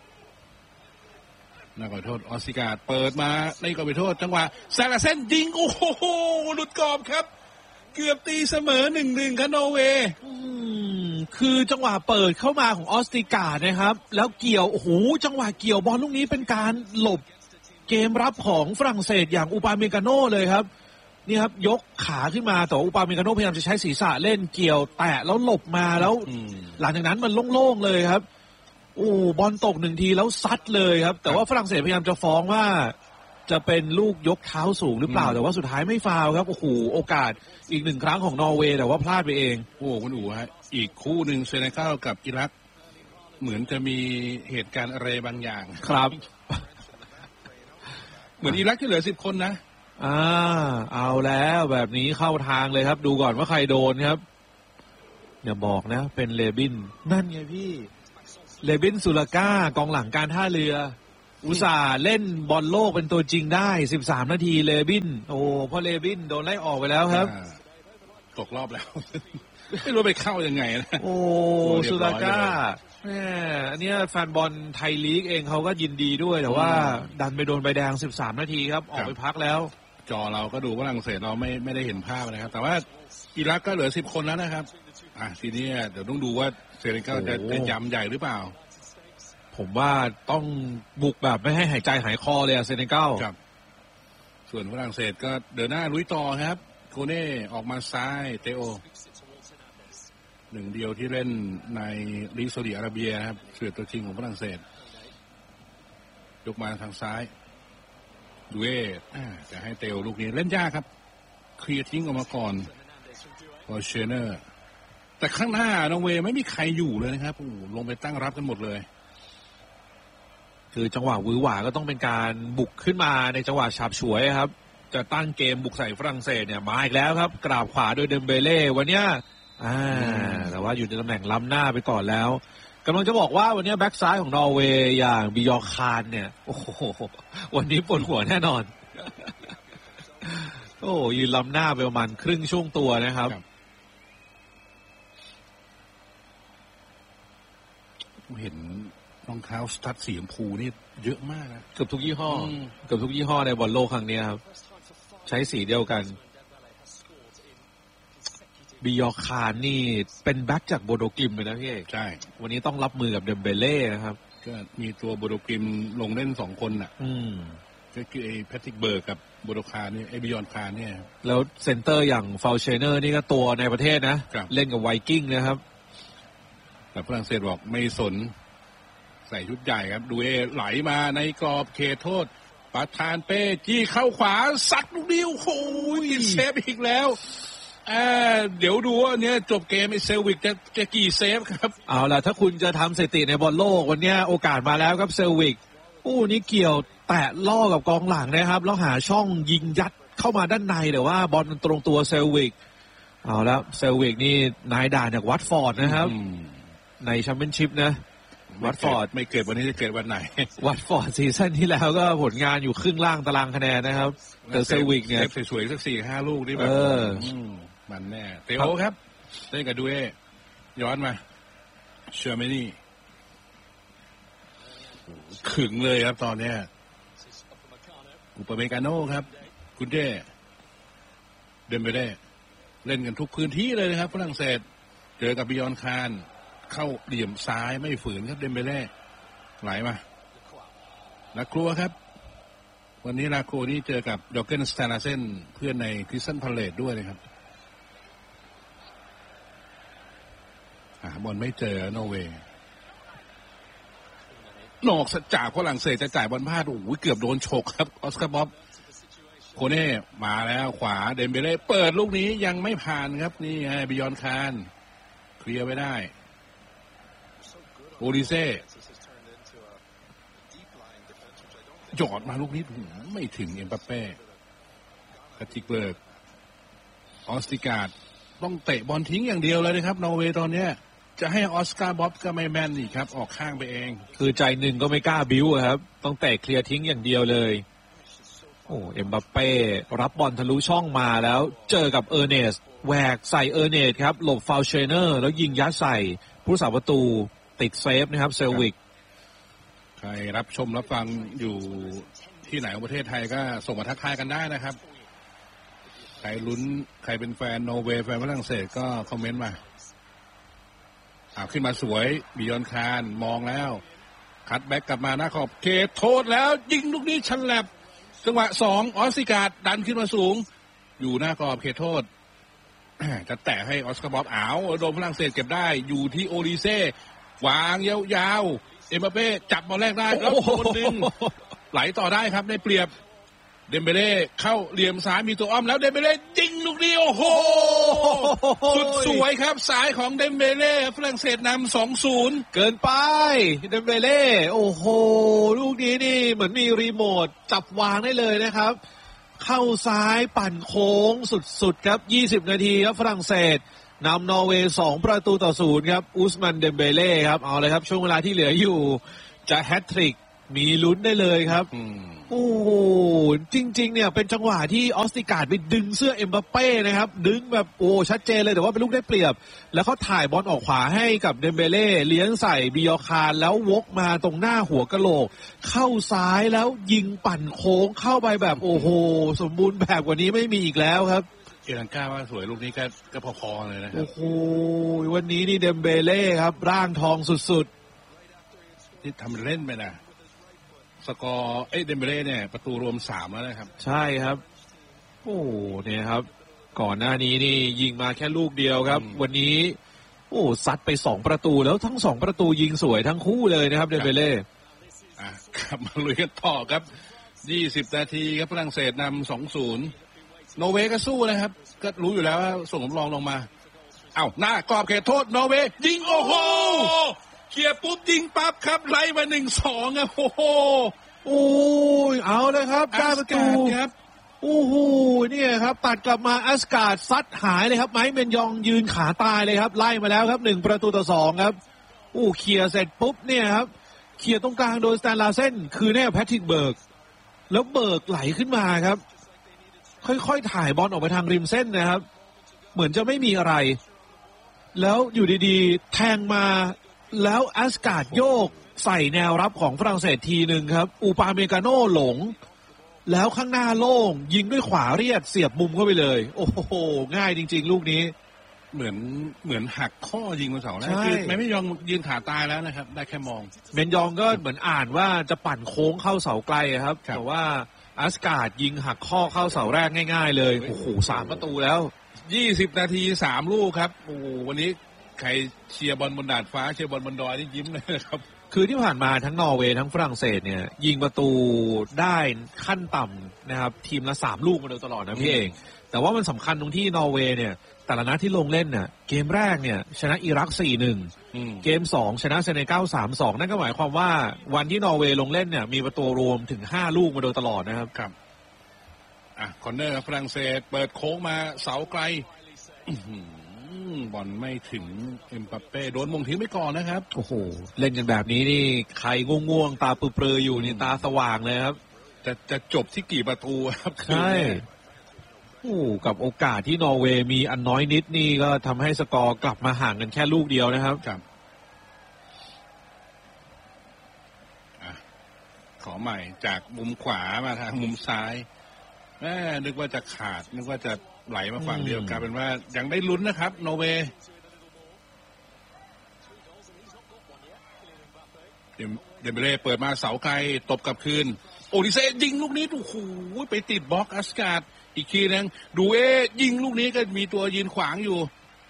น่าขอโทษออสติการ์เปิดมาในก็ไปโทษจังหวะแซงเส้นยิงโอ้โหหลุดกรอบครับเกือบตีเสมอ 1-1 ครับโนเวย์คือจังหวะเปิดเข้ามาของออสติการ์นะครับแล้วเกี่ยวจังหวะเกี่ยวบอลลูกนี้เป็นการหลบเกมรับของฝรั่งเศสอย่างอูปาเมกาโน่เลยครับนี่ครับยกขาขึ้นมาแต่อูปาเมกาโน่พยายามจะใช้ศีรษะเล่นเกี่ยวแตะแล้วหลบมาแล้วหลังจากนั้นมันโล่งๆเลยครับบอลตก1ทีแล้วซัดเลยครับแต่ว่าฝรั่งเศสพยายามจะฟ้องว่าจะเป็นลูกยกเท้าสูงหรือเปล่าแต่ว่าสุดท้ายไม่ฟาวครับโอกาสอีก1ครั้งของนอร์เวย์แต่ว่าพลาดไปเองคุณอู๋ฮะอีกคู่หนึ่งเซเนกัลกับอิรักเหมือนจะมีเหตุการณ์อะไรบางอย่างครับเหมือนอิรักที่เหลือ10 คนนะเอาแล้วแบบนี้เข้าทางเลยครับดูก่อนว่าใครโดนครับอย่าบอกนะเป็นเลบินนั่นไงพี่เลบินซูลาก้ากองหลังการท่าเรืออุตส่าห์เล่นบอลโลกเป็นตัวจริงได้13นาทีเลบินโอ้พอเลบินโดนไล่ออกไปแล้วครับตกรอบแล้ว ไม่รู้ไปเข้ายังไงนะโอ้ซูลาก้าอันนี้แฟนบอลไทยลีกเองเขาก็ยินดีด้วยแต่ว่าดันไปโดนใบแดง13นาทีครับออกไปพักแล้วจอเราก็ดูฝรั่งเศสเราไม่ได้เห็นภาพนะครับแต่ว่าอิรักก็เหลือ10คนแล้วนะครับทีนี้เดี๋ยวต้องดูว่าเซเนกัลจะย้ำใหญ่หรือเปล่าผมว่าต้องบุกแบบไม่ให้หายใจหายคอเลยเซเนกัลครับส่วนฝรั่งเศสก็เดินหน้าลุยต่อครับโคเน่ออกมาซ้ายเตโอหนึ่งเดียวที่เล่นในลีกซาอุดิอาระเบียครับเสือตัวจริงของฝรั่งเศสยกมาทางซ้ายดูเอจะให้เตโอลูกนี้เล่นยากครับเคลียร์ทิ้งออกมาก่อนพอเชเนอร์แต่ข้างหน้านอร์เวย์ไม่มีใครอยู่เลยนะครับลงไปตั้งรับกันหมดเลยคือจังหวะวือหวาก็ต้องเป็นการบุกขึ้นมาในจังหวะฉาบฉวยครับจะตั้งเกมบุกใส่ฝรั่งเศสเนี่ยมาอีกแล้วครับกราบขวาโดยเดมเบเล่วันนี้แต่ว่าอยู่ในตำแหน่งล้ำหน้าไปก่อนแล้วกำลังจะบอกว่าวันนี้แบ็กซ้ายของนอร์เวย์อย่างบิยอคานเนี่ยโอ้โหวันนี้ปวดหัวแน่นอนโอ้ยืนล้ำหน้าไปประมาณครึ่งช่วงตัวนะครับเห็นรองเท้าสตั๊ดสีชมพูนี่เยอะมากนะเกือบทุกยี่ห้อในบอลโลกครั้งนี้ครับใช้สีเดียวกันบิยอคานนี่เป็นแบ็กจากโบโดกลิมเลยนะพี่เอกใช่วันนี้ต้องรับมือกับเดมเบเล่นะครับก็มีตัวโบโดกลิมลงเล่น2คนน่ะก็คือไอ้แพทริกเบิร์กกับโบโดคานนี่ไอ้บิยอนคานเนี่ยแล้วเซนเตอร์อย่างฟาวเชเนอร์นี่ก็ตัวในประเทศนะเล่นกับไวกิ้งนะครับแต่ฝรั่งเศสบอกไม่สนใส่ชุดใหญ่ครับดูเอไหลมาในกรอบเขตโทษประธานเป้จี้เข้าขวาสัดลูกเดียวโอ้ยเซฟอีกแล้วเดี๋ยวดูว่าเนี่ยจบเกมไอ้เซลวิกจะกี่เซฟครับเอาล่ะถ้าคุณจะทำสถิติในบอลโลกวันนี้โอกาสมาแล้วครับเซลวิกนี่เกี่ยวแตะล่อกับกองหลังนะครับแล้วหาช่องยิงยัดเข้ามาด้านในแต่ว่าบอลมันตรงตัวเซลวิกเอาแล้วเซลวิกนี่นายด่านจากวัตฟอร์ดนะครับในแชมเปี้ยนชิพนะวัตฟอร์ดไม่เกิดวันนี้จะเกิดวันไหนวัตฟอร์ดซีซั่นที่แล้วก็ผลงานอยู่ครึ่งล่างตารางคะแนนนะครับแต่เซลวิกเนี่ยสวยๆสัก 4-5 ลูกนี่แบบมันแน่เตโอครับเล่นกับดูเอย้อนมาเชอร์เมนี่ขึงเลยครับตอนนี้อุปเมกาโน่ครับคุณเดมเบเล่เล่นกันทุกพื้นที่เลยนะครับฝรั่งเศสเจอกับบิยอนคานเข้าเหลี่ยมซ้ายไม่ฝืนครับเดมเบเล่ไหลมาลาครัวครับวันนี้ลาครัวนี่เจอกับดอกเกนสแตนาเซนเพื่อนในคริสตันพาเลตด้วยนะครับบอลไม่เจอนอร์เวย์นอกจากฝรั่งเศสจะจ่ายบอลพลาดเกือบโดนฉกครับออสการ์บ๊อบโคเน่มาแล้วขวาเดมเบเล่เปิดลูกนี้ยังไม่ผ่านครับนี่ไงบิยอนคานเคลียร์ไว้ได้โอดิเซ่หยอดมาลูกนี้ไม่ถึงเอ็มบัปเป้กาติกเบิร์กออสติการ์ดต้องเตะบอลทิ้งอย่างเดียวเลยนะครับนอร์เวย์ตอนนี้จะให้ออสการ์บ๊อบก็ไม่แม่นอีกครับออกข้างไปเองคือใจหนึ่งก็ไม่กล้าบิ้วครับต้องเตะเคลียร์ทิ้งอย่างเดียวเลยเอ็มบัปเป้รับบอลทะลุช่องมาแล้วเจอกับเออร์เนสแหวกใส่เออร์เนสครับหลบฟาวเชเนอร์แล้วยิงยัดใส่ผู้สาประตูติดเซฟนะครับเซลวิกใครรับชมรับฟังอยู่ที่ไหนของประเทศไทยก็ส่งมาทักทายกันได้นะครับใครลุ้นใครเป็นแฟนนอร์เวย์แฟนฝรั่งเศสก็คอมเมนต์มาขึ้นมาสวยบิยอนคานมองแล้วคัตแบ็กกลับมาหน้าขอบเขตโทษแล้วยิงลูกนี้ชันแลบจังหวะ2ออสการ์ดดันขึ้นมาสูงอยู่หน้ากรอบเขตโทษจะแตะให้ออสการ์บ๊อบโดนฝรั่งเศสเก็บได้อยู่ที่โอดิเซ่วางยาวๆเอ็มบัปเป้จับบอลแรกได้แล้วคนดึงไหลต่อได้ครับได้เปรียบเดมเบเล่เข้าเหลี่ยมซ้ายมีตัวอ้อมแล้วเดมเบเล่ยิงลูกนี้โอ้โหสุดสวยครับสายของเดมเบเล่ฝรั่งเศสนำ 2-0 เกินไปเดมเบเล่โอ้โหลูกนี้นี่เหมือนมีรีโมทจับวางได้เลยนะครับเข้าซ้ายปั่นโค้งสุดๆครับ20นาทีครับฝรั่งเศสนำนอร์เวย์2-0ครับอุสมันเดมเบเล่ครับเอาเลยครับช่วงเวลาที่เหลืออยู่จะแฮตทริกมีลุ้นได้เลยครับโอ้โหจริงๆเนี่ยเป็นจังหวะที่ออสติการ์ดไปดึงเสื้อเอ็มบัปเป้นะครับดึงแบบโอ้ชัดเจนเลยแต่ว่าเป็นลูกได้เปรียบแล้วเขาถ่ายบอลออกขวาให้กับเดมเบเล่เลี้ยงใส่บิยอคารแล้ววกมาตรงหน้าหัวกะโหลกเข้าซ้ายแล้วยิงปั่นโค้งเข้าไปแบบโอ้โหสมบูรณ์แบบกว่านี้ไม่มีอีกแล้วครับเอลังกาว่าสวยลูกนี้ก็พอๆเลยนะครับโอ้โหวันนี้นี่เดมเบเล่ครับร่างทองสุดๆที่ทำเล่นไปนะสกอร์เดมเบเล่เนี่ยประตูรวม3แล้วนะครับใช่ครับโอ้เนี่ยครับก่อนหน้านี้นี่ยิงมาแค่ลูกเดียวครับวันนี้โอ้ซัดไป2ประตูแล้วทั้ง2ประตูยิงสวยทั้งคู่เลยนะครับเดมเบเล่กลับมาลุยกันต่อครับ20นาทีครับฝรั่งเศสนำ 2-0 โนเวย์ก็สู้นะครับก็รู้อยู่แล้วว่าส่งสำรองลงมาหน้ากรอบเขตโทษโนเวย์ยิงโอ้โหเคลียร์ปุ๊บยิงปั๊บครับไล่มา 1-2 ครับโอ้โหโอ้ยเอาเลยครับได้ประตูครับโอ้โหเนี่ยครับตัดกลับมาอัสการ์ดซัดหายเลยครับไมค์เมนยองยืนขาตายเลยครับไล่มาแล้วครับ1-2ครับเคลียร์เสร็จปุ๊บเนี่ยครับเคลียร์ตรงกลางโดยสแตนลาเซนคือแน่แพทริกเบิร์กแล้วเบิร์กไหลขึ้นมาครับค่อยๆถ่ายบอลออกไปทางริมเส้นนะครับเหมือนจะไม่มีอะไรแล้วอยู่ดีๆแทงมาแล้วอัสการ์ดโยกใส่แนวรับของฝรั่งเศสทีหนึ่งครับอูปาเมกาโน่หลงแล้วข้างหน้าโล่งยิงด้วยขวาเรียดเสียบมุมเข้าไปเลยโอ้โหง่ายจริงๆลูกนี้เหมือนหักข้อยิงบนเสาแล้วคือไม่ยอมยืนขาตายแล้วนะครับได้แค่มองเมนยองก็เหมือนอ่านว่าจะปั่นโค้งเข้าเสาไกลครับแต่ว่าอัสการ์ดยิงหักข้อเข้าเสาแรกง่ายๆเลยโอ้โห3ประตูแล้ว 20นาที3ลูกครับโอ้วันนี้ใครเชียร์บอลบนดาดฟ้าเชียร์บอลบนดอยนี่ยิ้มเลยครับคือที่ผ่านมาทั้งนอร์เวย์ทั้งฝรั่งเศสเนี่ยยิงประตูได้ขั้นต่ำนะครับทีมละ3ลูกมาโดยตลอดนะพี่เองแต่ว่ามันสำคัญตรงที่นอร์เวย์เนี่ยแต่ละนัดที่ลงเล่นเนี่ยเกมแรกเนี่ยชนะอิรัก 4-1 เกม2ชนะเซเนกัล 3-2 นั่นก็หมายความว่าวันที่นอร์เวย์ลงเล่นเนี่ยมีประตูรวมถึง5ลูกมาโดยตลอดนะครับครับคอร์เนอร์ฝรั่งเศสเปิดโค้งมาเสาไกลบอลไม่ถึงเอ็มบัปเป้โดนมงทิ้งไปก่อนนะครับโอ้โหเล่นกันแบบนี้นี่ใครง่วงๆตาเปลือยๆอยู่นี่ตาสว่างเลยครับจะจบที่กี่ประตูครับใช่กับโอกาสที่นอร์เวย์มีอันน้อยนิดนี่ก็ทำให้สกอร์กลับมาห่างกันแค่ลูกเดียวนะครับขอใหม่จากมุมขวามาทางมุมซ้ายนึกว่าจะขาดนึกว่าจะไหลมาฝั่งเดียวกลายเป็นว่ายังได้ลุ้นนะครับนอร์เวย์เดมเบเล่เปิดมาเสาไกลตบกลับคืนโอดิเซ่ยิงลูกนี้โอ้โหไปติดบล็อกอัสการ์ดอีกทีนึงดูยิงลูกนี้ก็มีตัวยืนขวางอยู่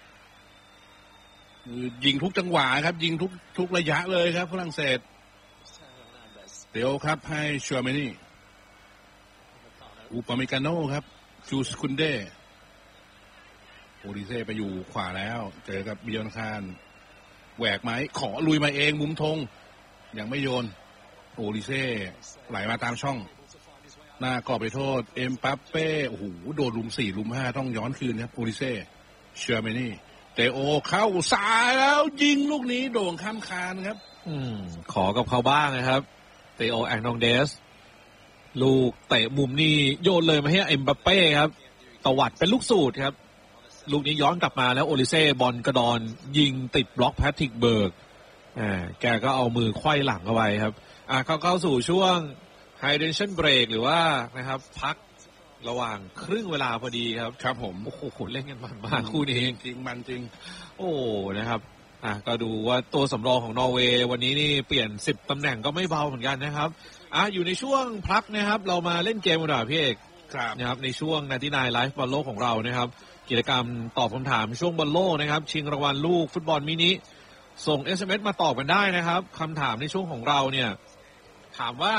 ยิงทุกจังหวะครับยิงทุกระยะเลยครับฝรั่งเศสเดี๋ยวครับให้ชัวเมนี่อูปาเมกาโน่ครับจูสคุนเดโอดิเซ่ไปอยู่ขวาแล้วเจอกับบิยอนคานแหวกไหมขอลุยมาเองมุมธงยังไม่โยนโอดิเซ่ไหลมาตามช่องหน้ากรอบไปโทษเอ็มบัปเป้โอ้โหโดนลุม4ลุม5ต้องย้อนคืนครับโอดิเซ่เชอร์เมนี่เตโอเข้าซ้ายแล้วยิงลูกนี้โด่งข้ามคานครับขอกับเขาบ้างนะครับเตโอแองนองเดสลูกเตะมุมนี่โยนเลยมาให้เอ็มบัปเป้ครับตวัดเป็นลูกสูตรครับลูกนี้ย้อนกลับมาแล้วโอลิเซ่บอลกระดอนยิงติดบล็อกแพทริกเบิร์กแกก็เอามือไขว้หลังเอาไว้ครับเข้าสู่ช่วงไฮเดรชั่นเบรกหรือว่านะครับพักระหว่างครึ่งเวลาพอดีครับครับผมโอ้โหเล่นกันมันมากคู่นี้จริงมันจริงโอ้นะครับก็ดูว่าตัวสำรองของนอร์เวย์วันนี้นี่เปลี่ยน10ตำแหน่งก็ไม่เบาเหมือนกันนะครับอยู่ในช่วงพักนะครับเรามาเล่นเกมกันหน่อยพี่เอกนะครับในช่วง99ไลฟ์บอลโลกของเรานะครับกิจกรรมตอบคำถามช่วงบอลโลกนะครับชิงรางวัลลูกฟุตบอลมินิส่ง SMS มาตอบกันได้นะครับคำถามในช่วงของเราเนี่ยถามว่า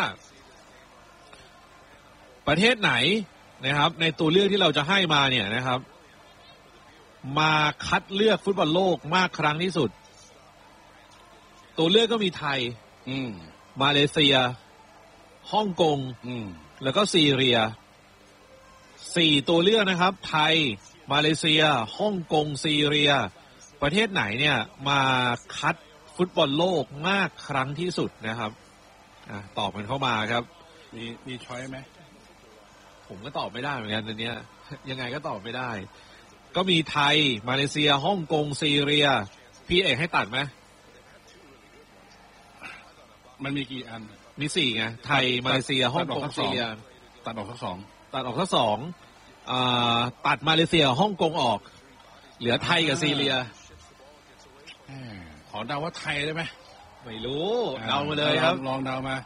ประเทศไหนนะครับในตัวเลือกที่เราจะให้มาเนี่ยนะครับมาคัดเลือกฟุตบอลโลกมากครั้งที่สุดตัวเลือกก็มีไทยมาเลเซียฮ่องกงแล้วก็ซีเรีย4ตัวเลือกนะครับไทยมาเลเซียฮ่องกงซีเรียประเทศไหนเนี่ยมาคัดฟุตบอลโลกมากครั้งที่สุดนะครับตอบกันเข้ามาครับมีช้อยไหมผมก็ตอบไม่ได้เหมือนกันอันเนี้ยยังไงก็ตอบไม่ได้ก็มีไทยมาเลเซียฮ่องกงซีเรียพี่เอกให้ตัดไหมมันมีกี่อันมี4ไงไทยมาเลเซียฮ่องกงซีเรียตัดออกทั้ง2 ตัดออกทั้ง2ตัดมาเลเซียฮ่องกงออกเหลือไทยกับซีเรียขอเดาว่าไทยได้ไหมไม่รู้เดามาเลยครับลองเดามา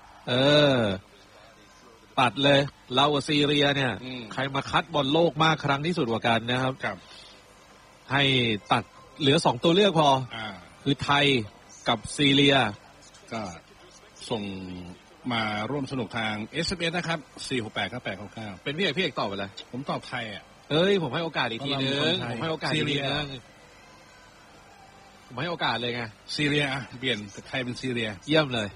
ตัดเลยเรากับซีเรียเนี่ยใครมาคัดบอลโลกมากครั้งที่สุดกว่ากันนะครับให้ตัดเหลือ2ตัวเลือกพอคือไทยกับซีเรียก็ส่งมาร่วมสนุกทาง SMS นะครับ4689899 เป็นพี่เอกตอบไปเลยผมตอบไทยผมให้โอกาสอีกทีนึงผมให้โอกาสซีเรียผมให้โอกาสเลยไงซีเรียเปลี่ยนไทยเป็นซีเรียเยี่ยมเลย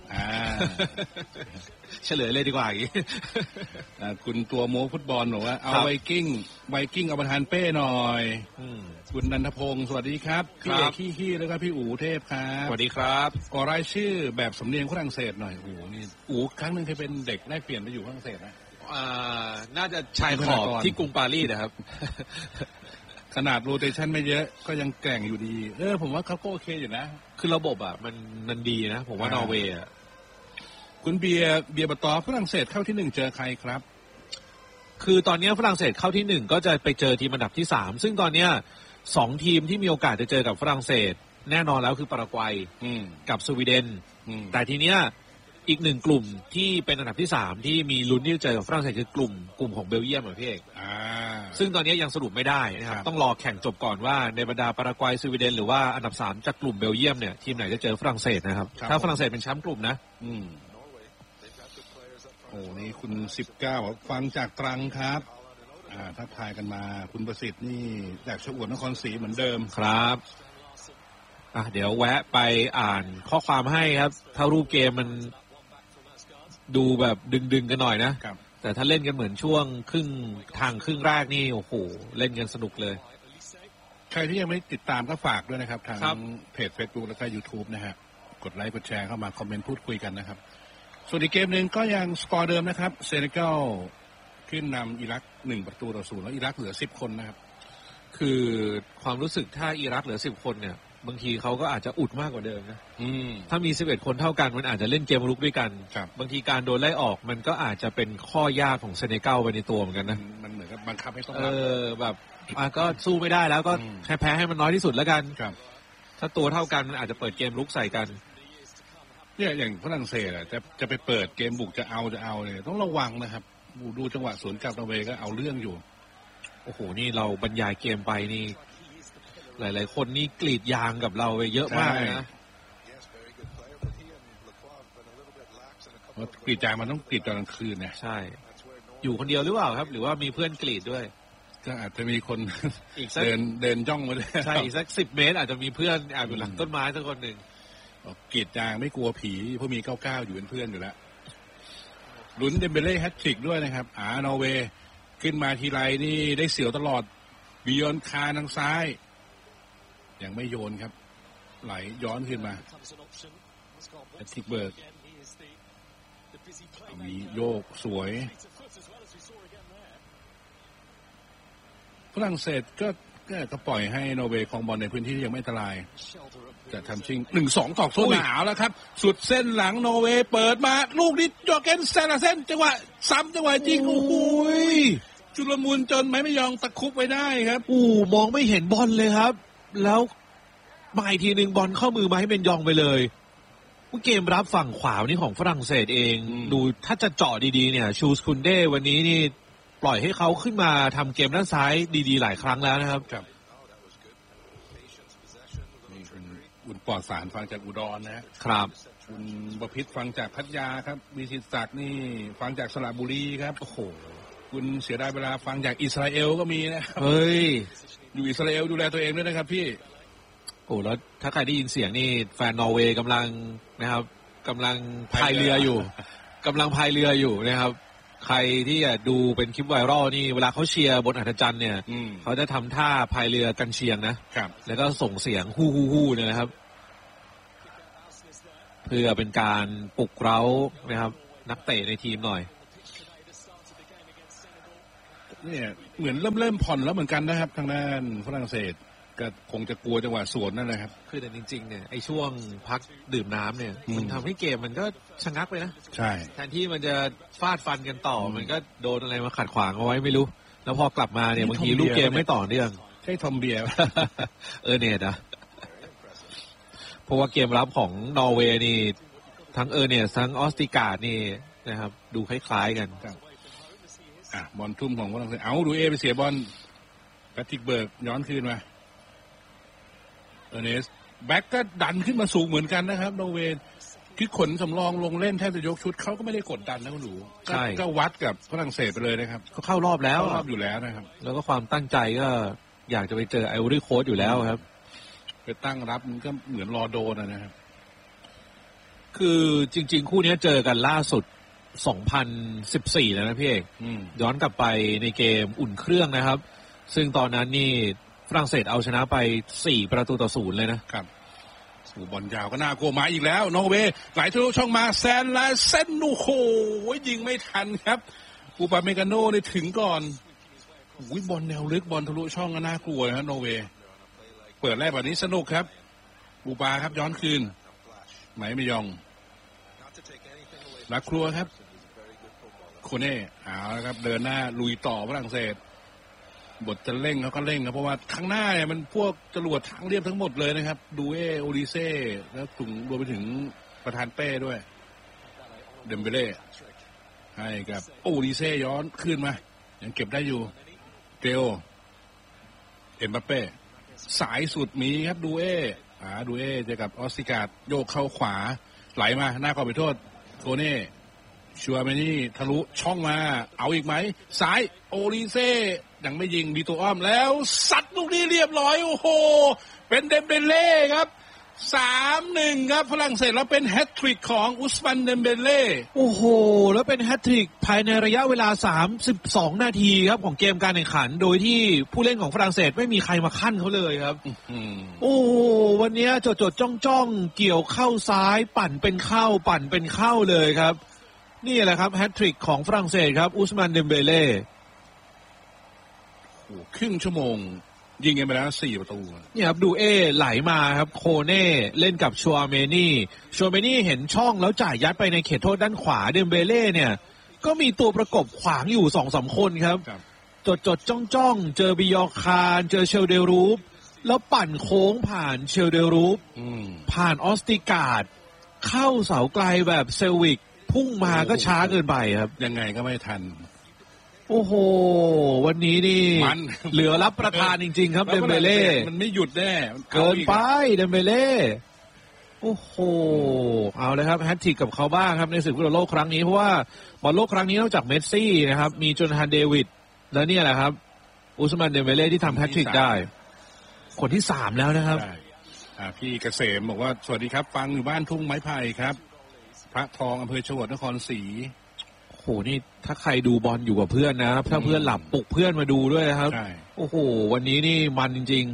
เฉลยเลยดีกว่าอย่างนี้คุณตัวโม้ฟุตบอลบอกว่าเอาไวกิ้งเอาประธานเป้หน่อยคุณนันทพงศ์สวัสดีครับพี่เอกขี้แล้วก็พี่อู๋เทพครับสวัสดีครับขอรายชื่อแบบสำเนียงฝรั่งเศสหน่อยนี่อู๋ครั้งนึงเคยเป็นเด็กได้เปลี่ยนไปอยู่ฝรั่งเศสนะน่าจะชายขอบที่กรุงปารีสนะครับขนาดโรเตชันไม่เยอะก็ยังแกร่งอยู่ดีผมว่าเขาก็โอเคอยู่นะคือระบบมันดีนะผมว่านอร์เวย์คุณเบียร์บตอฝรั่งเศสเข้าที่1เจอใครครับคือตอนนี้ฝรั่งเศสเข้าที่1ก็จะไปเจอทีมอันดับที่3ซึ่งตอนนี้2ทีมที่มีโอกาสจะเจอกับฝรั่งเศสแน่นอนแล้วคือปารากวัยกับสวีเดนแต่ทีเนี้ยอีก1กลุ่มที่เป็นอันดับที่3ที่มีลุ้นที่จะเจอกับฝรั่งเศสคือกลุ่มของเบลเยียมพี่เอกซึ่งตอนนี้ยังสรุปไม่ได้นะครับต้องรอแข่งจบก่อนว่าในบรรดาปารากวัยสวีเดนหรือว่าอันดับ3จากกลุ่มเบลเยียมเนี่ยทีมไหนจะเจอฝรั่งเศสนะครับถ้าฝรั่งเศสเป็นแชมป์กลุ่มนะนี่คุณ19ฟังจากตรังครับทักทายกันมาคุณประสิทธิ์นี่จากชลบุรีนครศรีเหมือนเดิมครับเดี๋ยวแวะไปอ่านข้อความให้ครับถ้ารูปเกมมันดูแบบดึงกันหน่อยนะแต่ถ้าเล่นกันเหมือนช่วงครึ่งแรกนี่โอ้โหเล่นกันสนุกเลยใครที่ยังไม่ติดตามก็ฝากด้วยนะครับทางเพจ Facebook แล้วก็ YouTube นะฮะกดไลค์กดแชร์เข้ามาคอมเมนต์พูดคุยกันนะครับส่วนอีกเกมหนึ่งก็ยังสกอร์เดิมนะครับเซเนกัลขึ้นนำอิรัก1-0แล้วอิรักเหลือ10คนนะครับคือความรู้สึกถ้าอิรักเหลือ10คนเนี่ยบางทีเขาก็อาจจะอุดมากกว่าเดิมนะถ้ามี11คนเท่ากันมันอาจจะเล่นเกมรุกด้วยกันบางทีการโดนไล่ออกมันก็อาจจะเป็นข้อยากของเซเนกัลไปในตัวเหมือนกันนะมันเหมือนกับบังคับให้ต้องแบบก็สู้ไม่ได้แล้วก็แพ้ให้มันน้อยที่สุดแล้วกันถ้าตัวเท่ากันมันอาจจะเปิดเกมรุกใส่กันเนี่ยอย่างฝรั่งเศสจะไปเปิดเกมบุกจะเอาเนี่ยต้องระวังนะครับดูจังหวะสวนกลับนอร์เวย์ก็เอาเรื่องอยู่โอ้โหนี่เราบรรยายเกมไปนี่หลายๆคนนี่กรีดยางกับเราไปเยอะมากนะกรีดยางมันต้องกรีดตอนกลางคืนเนี่ยใช่อยู่คนเดียวหรือเปล่าครับหรือว่ามีเพื่อนกรีดด้วยก็อาจจะมีคนอีกเดินย่องมาเลยใช่อีกสัก10 เมตรอาจจะมีเพื่อนอยู่หลังต้นไม้สักคนหนึ่งกรีดยางไม่กลัวผีเพราะมี99อยู่เป็นเพื่อนอยู่แล้วลุ้นเดมเบเล่แฮตทริกด้วยนะครับนอร์เวย์ขึ้นมาทีไรนี่ได้เสียวตลอดบิยอนคาทางซ้ายยังไม่โยนครับไหลย้อนขึ้นมาแฮตทริกเบิร์กมีโยกสวยฝรั่งเศสก็ปล่อยให้นอร์เวย์ครองบอลในพื้นที่ที่ยังไม่อันตรายจะทำชิง 1-2 ตอกโซ่หนาวแล้วครับสุดเส้นหลังนอร์เวย์เปิดมาลูกนี้ยอร์เกนเซราเซนจังหวะซ้ำจังหวะจริงโอ้โหจุลมุนจนไม่ยอมตะคุบไว้ได้ครับมองไม่เห็นบอลเลยครับแล้วมาอีกทีนึงบอลเข้ามือมาให้เป็นยองไปเลยเกมรับฝั่งขวานี่ของฝรั่งเศสเองดูถ้าจะเจาะดีๆเนี่ยชูสคุนเด้วันนี้นี่ปล่อยให้เขาขึ้นมาทำเกมด้านซ้ายดีๆหลายครั้งแล้วนะครับคุณปลอดสารฟังจากอุดรนะครับคุณประพิตรฟังจากพัทยาครับวิชิตศักดิ์นี่ฟังจากสระบุรีครับโอ้โหคุณเสียดายเวลาฟังจากอิสราเอลก็มีนะครับเฮ้ยอยู่อิสราเอลดูแลตัวเองด้วยนะครับพี่แล้วถ้าใครได้ยินเสียงนี่แฟนนอร์เวย์กำลังนะครับกำลังพายเรืออยู่นะครับใครที่ดูเป็นคลิปไวรัลนี่เวลาเขาเชียร์บนอัธจันทร์เนี่ยเขาจะทำท่าพายเรือกันเชียงนะครับแล้วก็ส่งเสียงฮู้ฮู้ฮู้เนี่ยนะครับเพื่อเป็นการปลุกเร้านะครับนักเตะในทีมหน่อยเนี่ยเหมือนเริ่มผ่อนแล้วเหมือนกันนะครับทางด้านฝรั่งเศสก็คงจะกลัวจังหวะสวนนั่นแหละครับคือแต่จริงๆเนี่ยไอ้ช่วงพักดื่มน้ำเนี่ยมันทำให้เกมมันก็ชะงักไปนะใช่แทนที่มันจะฟาดฟันกันต่อมันก็โดนอะไรมาขัดขวางเอาไว้ไม่รู้แล้วพอกลับมาเนี่ยบางทีลูกเกมไม่ต่อเนื่องใช่ทอมเบียร์เนี่ยนะเพราะว่าเกมรับของนอร์เวย์นี่ทั้งเนี่ยทั้งออสติการ์ดนี่นะครับดูคล้ายๆกันบอลทุ่มของฝรั่งเศสดูเอไปเสียบอลแพทริกเบิร์กย้อนคืนมาเนสแบ็กก็ดันขึ้นมาสูงเหมือนกันนะครับนอร์เวย์คือขนสำรองลงเล่นแทบจะยกชุดเขาก็ไม่ได้กดดันนะคุณหนูก็วัดกับฝรั่งเศสไปเลยนะครับเขาเข้ารอบแล้วรอบอยู่แล้วนะครับแล้วก็ความตั้งใจก็อยากจะไปเจอไอวอรี่โค้ชอยู่แล้วครับไปตั้งรับมันก็เหมือนรอโดนนะครับคือจริงๆคู่นี้เจอกันล่าสุด2014แล้วนะพี่เอกย้อนกลับไปในเกมอุ่นเครื่องนะครับซึ่งตอนนั้นนี่ฝรั่งเศสเอาชนะไป4-0เลยนะครับบอลยาวก็น่ากลัวมาอีกแล้วนอร์เวย์ไหลทะลุช่องมาแซนและเส้นโอ้โหยิงไม่ทันครับอูปาเมกาโน่ได้ถึงก่อนบอลแนวลึกบอลทะลุช่องก็น่ากลัวนะครับนอร์เวย์เปิดแรกแบบนี้สนุกครับอูปาครับย้อนคืนไหมไม่ยองลักครัวครับโคเน่เอาละครับเดินหน้าลุยต่อฝรั่งเศสบทจะเร่งเขาก็เร่งครับเพราะว่าข้างหน้าเนี่ยมันพวกจรวดทางเรียบทั้งหมดเลยนะครับดูโอลิเซ่แล้วถึงรวมไปถึงประธานเป้ด้วยเดมเบเล่ให้กับโอลิเซ่ย้อนขึ้นมายังเก็บได้อยู่เกลเอ็มบัปเป้สายสุดมีครับดูเจอกับออสติการ์ดโยกเข้าขวาไหลมาหน้ากรอบไปโทษโคเน่ชัวเมนี่ทะลุช่องมาเอาอีกไหมซ้ายโอลิเซ่ยังไม่ยิงดีตัวอ้อมแล้วซัดลูกนี้เรียบร้อยโอ้โหเป็นเดมเบเล่ครับ 3-1 ครับฝรั่งเศสแล้วเป็นแฮตทริกของอุสมันเดมเบเล่โอ้โหแล้วเป็นแฮตทริกภายในระยะเวลา32นาทีครับของเกมการแข่งขันโดยที่ผู้เล่นของฝรั่งเศสไม่มีใครมาคั่นเขาเลยครับโอ้โหวันนี้จดจ้องเกี่ยวเข้าซ้ายปั่นเป็นเข้าเลยครับนี่แหละครับแฮตทริกของฝรั่งเศสครับอุสมันเดมเบเล่ครึ่งชั่วโมงยิงกันไปแล้ว4ประตูนี่ครับดูไหลมาครับโคเน่เล่นกับชัวเมนี่เห็นช่องแล้วจ่ายยัดไปในเขตโทษด้านขวาเดมเบเล่เนี่ยก็มีตัวประกบขวางอยู่ 2-3 คนครับจดจ้องเจอบิยอคารเจอเชลเดรูฟแล้วปั่นโค้งผ่านเชลเดรูฟผ่านออสติการ์ดเข้าเสาไกลแบบเซลวิกพุ่งมาก็ช้าเกินไปครับยังไงก็ไม่ทันโอ้โหวันนี้นี่เหลือรับประทานจริงๆครับเดมเบเล่มันไม่หยุดแน่เกินไปเดมเบเล่โอ้โหเอาเลยครับแฮตทริกกับเขาบ้างครับในศึกฟุตบอลโลกครั้งนี้เพราะว่าบอลโลกครั้งนี้นอกจากเมสซี่นะครับมีโจนาธานเดวิดแล้วเนี่ยแหละครับอุสมันเดมเบเล่ที่ทำแฮตทริกได้คนที่3แล้วนะครับพี่เกษมบอกว่าสวัสดีครับฟังอยู่บ้านทุ่งไม้ไผ่ครับพระทองอำเภอชวดนครศรีโอ้โหนี่ถ้าใครดูบอลอยู่กับเพื่อนนะถ้าเพื่อนหลับปลุกเพื่อนมาดูด้วยนะครับโอ้โหวันนี้นี่มันจริง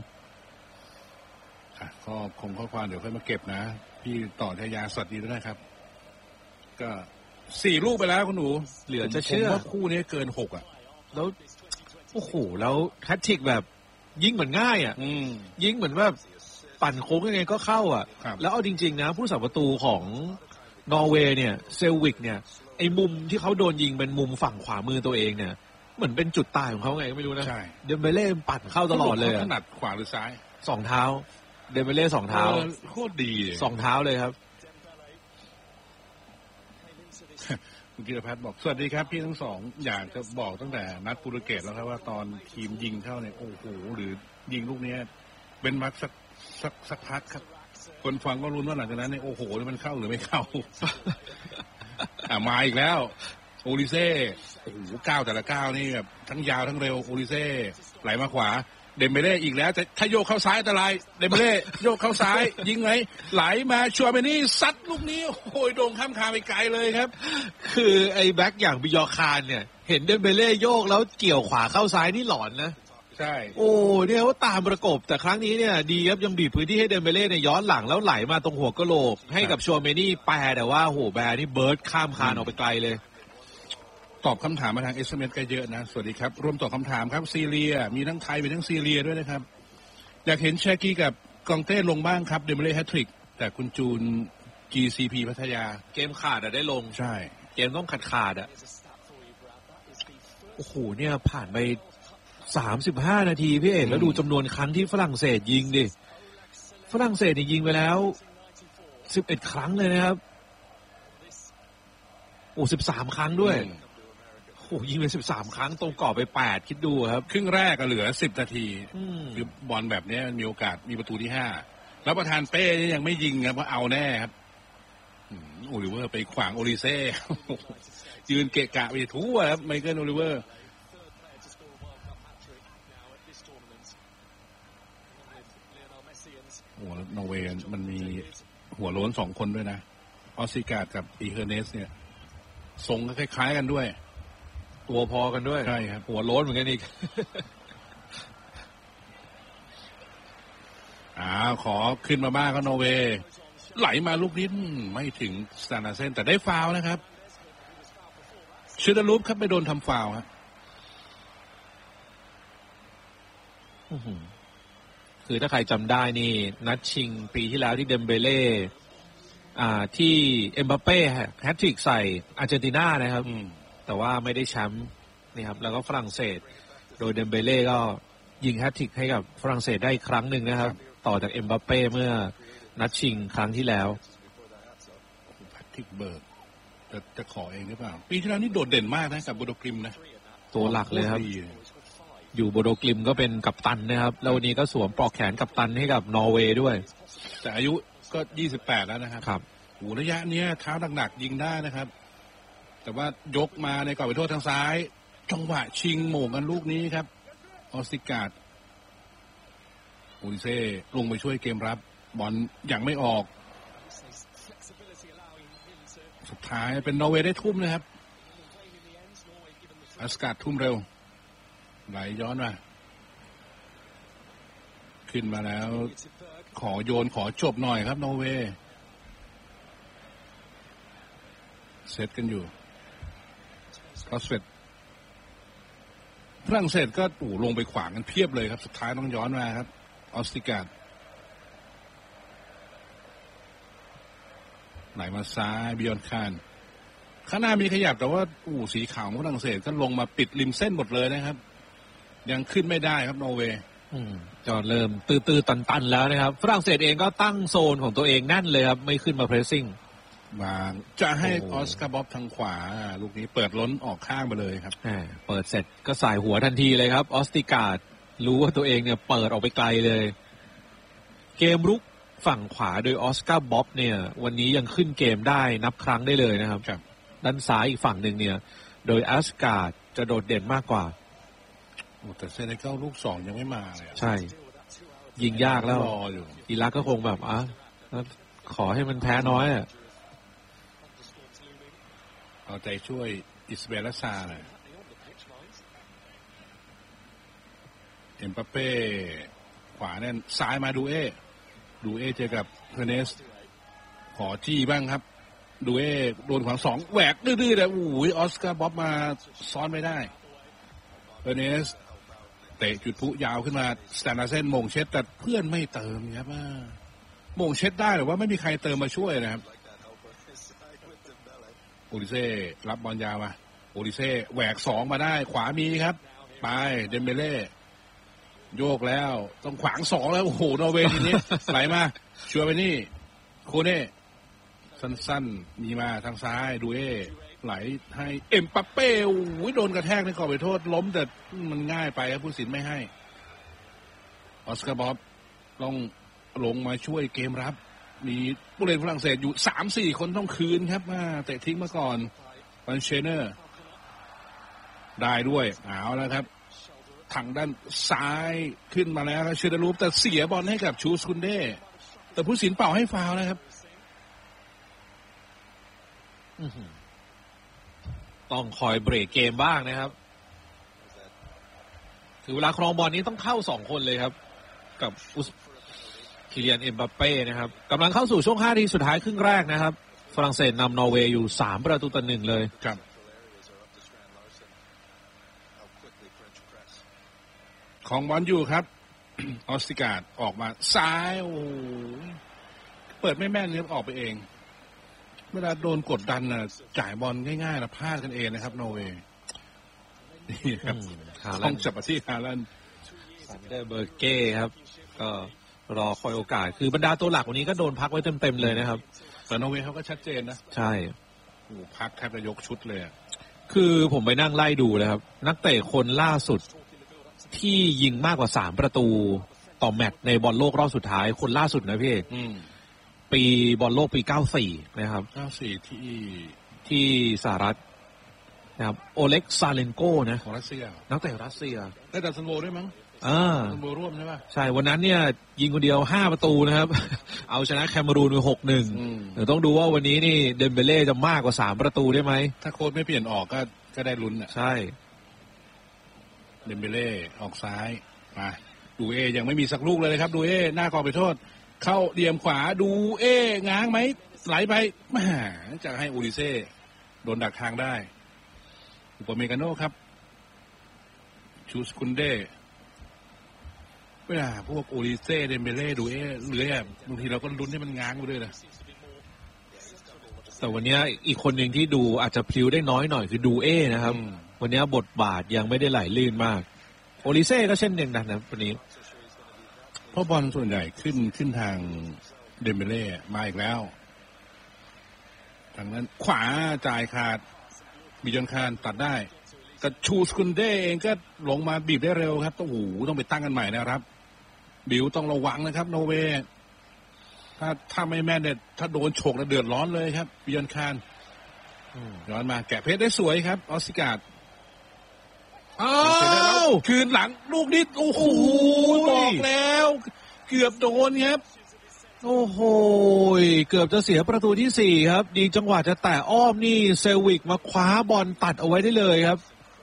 ๆก็คงข้อความเดี๋ยวค่อยมาเก็บนะพี่ต่อทยาสวัสดีด้วยนะครับก็4ลูกไปแล้วคุณหนูเหลือจะเชื่อว่าคู่นี้เกิน6อ่ะแล้วโอ้โหแล้วแฮตทริกแบบยิงเหมือนง่ายอ่ะยิงเหมือนว่าปั่นโค้งยังไงก็เข้าอ่ะแล้วเอาจริงๆนะผู้รักษาประตูของนอร์เวย์เนี่ยเซลวิกเนี่ยไอ้มุมที่เขาโดนยิงเป็นมุมฝั่งขวามือตัวเองเนี่ยเหมือนเป็นจุดตายของเขาไงก็ไม่รู้นะเดมเบเล่ปั่นเข้าตลอดเลยถนัดขวาหรือซ้าย 2เท้าเดมเบเล่2เท้าโคตรดี 2เท้าเลยครับคุณกิรพัฒน์บอกสวัสดีครับพี่ทั้งสองอยากจะบอกตั้งแต่นัดโปรตุเกสแล้วครับว่าตอนทีมยิงเข้าเนี่ยโอ้โหหรือยิงลูกนี้เป็นมักสักพักครับคนฟังก็รุ้นว่าหลังจากนั้นเนี่ยโอ้โหมันเข้าหรือไม่เข้ามาอีกแล้วโอลิเซ่โอ้โหก้าวแต่ละก้าวนี่แบบทั้งยาวทั้งเร็วโอลิเซ่ไหลมาขวาเดมเบเล่อีกแล้วแต่ถ้าโยกเข้าซ้ายอันตรายเดมเบเล่โยกเข้าซ้ายยิงไหนไหลมาชัวเมนี่ซัดลูกนี้โอ้ยโด่งข้ามคานไปไกลเลยครับคือไอ้แบ็คอย่างบิยอคานเนี่ยเห็นเดมเบเล่โยกแล้วเกี่ยวขวาเข้าซ้ายนี่หลอนนะใช่โอ้เนี่ยเขาตามประกบแต่ครั้งนี้เนี่ยดีครับยังบีบพื้นที่ให้เดมเบเล่เนี่ยย้อนหลังแล้วไหลมาตรงหัวกะโหลกให้กับชัวเมนี่แปรแต่ว่าโหแบร์นี่เบิร์ดข้ามคานออกไปไกลเลยตอบคำถามมาทาง SMS ก็เยอะนะสวัสดีครับร่วมตอบคำถามครับซีเรียมีทั้งไทยมีทั้งซีเรียด้วยนะครับอยากเห็นแชกี้กับกองเต้ลงบ้างครับเดมเบเล่แฮตทริกแต่คุณจูน GCP พัทยาเกมขาดได้ลงใช่เกมต้องขาดโอ้โหเนี่ยผ่านไป35 นาทีพี่เอกแล้วดูจำนวนครั้งที่ฝรั่งเศสยิงดิฝรั่งเศสยิงไปแล้ว11 ครั้งเลยนะครับโอ้13 ครั้งด้วยโอ้ยิงไป13 ครั้งตรงกรอบไป8คิดดูครับครึ่งแรกก็เหลือ10 นาทีคือบอลแบบนี้มีโอกาสมีประตูที่5แล้วประธานเป้ยังไม่ยิงครับเพราะเอาแน่ครับโอลิเวอร์ไปขวางโอลิเซ่ยืนเกะกะไปทั่วครับไมเคิลโอลิเวอร์โอ้นอร์เวย์มันมีหัวโล้น2 คนด้วยนะออสซิการ์ดกับอีเฮอร์เนสเนี่ยทรงก็คล้ายๆกันด้วยตัวพอกันด้วยใช่ครับหัวโล้นเหมือนกันอีกขอขึ้นมาบ้างครับนอร์เวย์ไหลมาลูกนี้ไม่ถึงสแตนเซนแต่ได้ฟาวล์นะครับชูดาลูปครับไปโดนทำฟาวล์ครับคือถ้าใครจำได้นี่นัดชิงปีที่แล้วที่เดมเบเล่ที่เอ็มบัปเป้แฮตทริกใส่อาร์เจนตินานะครับแต่ว่าไม่ได้แชมป์นี่ครับแล้วก็ฝรั่งเศสโดยเดมเบเล่ก็ยิงแฮตทริกให้กับฝรั่งเศสได้อีกครั้งหนึ่งนะครับต่อจากเอ็มบัปเป้เมื่อนัดชิงครั้งที่แล้วแฮตทริกเบิร์กจะขอเองหรือเปล่าปีที่แล้วนี่โดดเด่นมากนะกับโบโดกริมนะตัวหลักเลยครับอยู่โบโดกริมก็เป็นกัปตันนะครับแล้ววันนี้ก็สวมปลอกแขนกัปตันให้กับนอร์เวย์ด้วยแต่อายุก็28แล้วนะครับครับโหระยะเนี้ยเท้าหนักๆยิงได้นะครับแต่ว่ายกมาในกรอบไปโทษทางซ้ายจังหวะชิงโหม่งกันลูกนี้ครับออสติการ์ดอูริเซ่ลงไปช่วยเกมรับบอลยังไม่ออกสุดท้ายเป็นนอร์เวย์ได้ทุ่มนะครับออสการ์ดทุ่มเร็วไหลย้อนมาขึ้นมาแล้วขอโยนขอจบหน่อยครับนอร์เวย์เซตกันอยู่ครอสเฟตฝรั่งเศสก็ลงไปขวางกันเพียบเลยครับสุดท้ายต้องย้อนมาครับออสติการ์ดไหลมาซ้ายบิยอนคานข้างหน้ามีขยับแต่ว่าสีขาวของฝรั่งเศสก็ลงมาปิดริมเส้นหมดเลยนะครับยังขึ้นไม่ได้ครับนอร์เวย์จอเริ่มตื้อตันแล้วนะครับฝรั่งเศสเองก็ตั้งโซนของตัวเองแน่นเลยครับไม่ขึ้นมาเพรสซิ่งมาจะให้ออสการ์บ๊อบทางขวาลูกนี้เปิดล้นออกข้างไปเลยครับเปิดเสร็จก็สายหัวทันทีเลยครับออสติการ์ดรู้ว่าตัวเองเนี่ยเปิดออกไปไกลเลยเกมรุกฝั่งขวาโดยออสการ์บ๊อบเนี่ยวันนี้ยังขึ้นเกมได้นับครั้งได้เลยนะครับด้านซ้ายอีกฝั่งหนึ่งเนี่ยโดยออสการ์ดจะโดดเด่นมากกว่าแต่เซเนกัลลูก2ยังไม่มาเลยใช่ยิงยากแล้วอิรักก็คงแบบขอให้มันแพ้น้อยเอาใจช่วยอิสเบลซาหน่อยเอ็มบัปเป้ขวาแน่นซ้ายมาดูเอเจอกับเฮอร์เนสขอจี้บ้างครับดูเอโดนขวาง2แหวกดื้อๆแต่ออสการ์บ๊อบมาซ้อนไม่ได้เฮอร์เนสเตะจุดพุยาวขึ้นมาสแตนดาร์เซนมงเช็ดแต่เพื่อนไม่เติมครับมงเช็ดได้หรือว่าไม่มีใครเติมมาช่วยนะครับโอลิเซ่รับบอลยาวมาโอลิเซ่แหวก2มาได้ขวามีครับไปเดมเบเล่โยกแล้วต้องขวาง2แล้วโอ้โหนอร์เวย์ทีนี้ไหลมาชัวไปนี่โคเน่สั้นๆมีมาทางซ้ายดูเอไหลให้เอ็มบัปเป้โดนกระแทกในกรอบไปโทษล้มแต่มันง่ายไปครับผู้สินไม่ให้ออสการ์บ๊อบต้องลงมาช่วยเกมรับมีผู้เล่นฝรั่งเศสอยู่ 3-4 คนต้องคืนครับเตะทิ้งมาก่อนวันเชเนอร์ได้ด้วยเอาแล้วครับทางด้านซ้ายขึ้นมาแล้วเชเดรูปแต่เสียบอลให้กับชูสคุนเด้แต่ผู้ตัดสินเป่าให้ฟาวล์นะครับต้องคอยเบรกเกมบ้างนะครับคือเวลาครองบอลนี้ต้องเข้า2คนเลยครับกับคิเลียน เอ็มบัปเป้นะครับกำลังเข้าสู่ช่วง5 นาทีสุดท้ายครึ่งแรกนะครับฝรั่งเศสนำนอร์เวย์อยู่3-1เลยครับของบอลอยู่ครับ ออสติการ์ดออกมาซ้ายโอ้เปิดไม่แม่นเลยออกไปเองเวลาโดนกดดันน่ะจ่ายบอลง่ายๆนะพลาดกันเองนะครับนอร์เวย์นี่ครับต้องจับมาที่ฮาลันด์ซันเดอร์เบอร์เก้ครับก็รอคอยโอกาสคือบรรดาตัวหลักวันนี้ก็โดนพักไว้เต็มๆเลยนะครับแต่นอร์เวย์เขาก็ชัดเจนนะใช่โอ้พักแทบจะยกชุดเลยคือผมไปนั่งไล่ดูเลยครับนักเตะคนล่าสุดที่ยิงมากกว่า3 ประตูต่อแมตช์ในบอลโลกรอบสุดท้ายคนล่าสุดนะพี่ปีบอลโลกปี94นะครับ 94 ที่สหรัฐนะครับโอเล็กซาเลนโกนะของรัสเซียนักเตะรัสเซียได้ดัซันโวด้วยมั้งดัซันโวร่วมใช่ป่ะใช่วันนั้นเนี่ยยิงคนเดียว5 ประตูนะครับ เอาชนะแคเมรูนไป 6-1 เดี๋ยวต้องดูว่าวันนี้นี่เดมเบเล่จะมากกว่า3 ประตูได้ไหมถ้าโค้ชไม่เปลี่ยนออกก็ได้ลุ้นใช่เดมเบเล่ออกซ้ายมาดูเอยังไม่มีสักลูกเลยครับดูเอหน้ากรอบไปโทษเข้าเหลี่ยมขวาดูเอง้างไหมไหลไปมาจะให้อูริเซ่โดนดักทางได้อุปเมกาโน่ครับชูสคุนเด้เวลาพวกอูริเซ่เดมเบเล่ดูเอหรือบางทีเราก็ลุ้นให้มันง้างไปด้วยนะแต่วันนี้อีกคนหนึ่งที่ดูอาจจะพลิ้วได้น้อยหน่อยคือดูเอนะครับวันนี้บทบาทยังไม่ได้ไหลลื่นมากโอริเซ่ก็เช่นเดียวกันนะวันนี้เพราะบอลส่วนใหญ่ขึ้นทางเดมเบเล่มาอีกแล้วทางนั้นขวาจ่ายขาดบิจอนคานตัดได้กับชูสคุนเด้เองก็ลงมาบีบได้เร็วครับต้องไปตั้งกันใหม่นะครับบิวต้องระวังนะครับโนเวย์ถ้าไม่แม่นเนี่ยถ้าโดนฉกแล้วเดือดร้อนเลยครับบิจอนคานย้อนมาแกะเพชรได้สวยครับออสการ์ดคืนหลังลูกนี้โอ้โหบอกแล้วเกือบโดนครับโอ้โหเกือบจะเสียประตูที่4ครับดีจังหวะจะแตะอ้อมนี่เซวิกมาคว้าบอลตัดเอาไว้ได้เลยครับ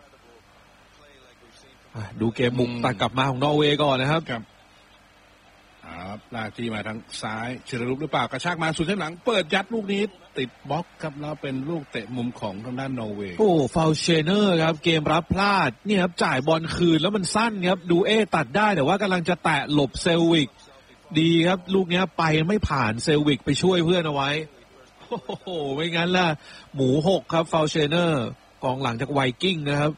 ดูเกมบุกตัดกลับมาของนอร์เวย์ก่อนนะครับลากที่มาทางซ้ายเชลรูปหรือเปล่ากระชากมาสุดท้ายหลังเปิดยัดลูกนี้ติดบล็อกครับแล้วเป็นลูกเตะมุมของทางด้านนอร์เวย์โอ้ฟาวเชเนอร์ครับเกมรับพลาดนี่ครับจ่ายบอลคืนแล้วมันสั้นครับดูเอตัดได้แต่ว่ากำลังจะแตะหลบเซลวิกดีครับลูกนี้ไปไม่ผ่านเซลวิกไปช่วยเพื่อนเอาไว้โอ้โหไม่งั้นล่ะหมู6ครับฟาวเชเนอร์กองหลังจากไวกิ้งนะครับ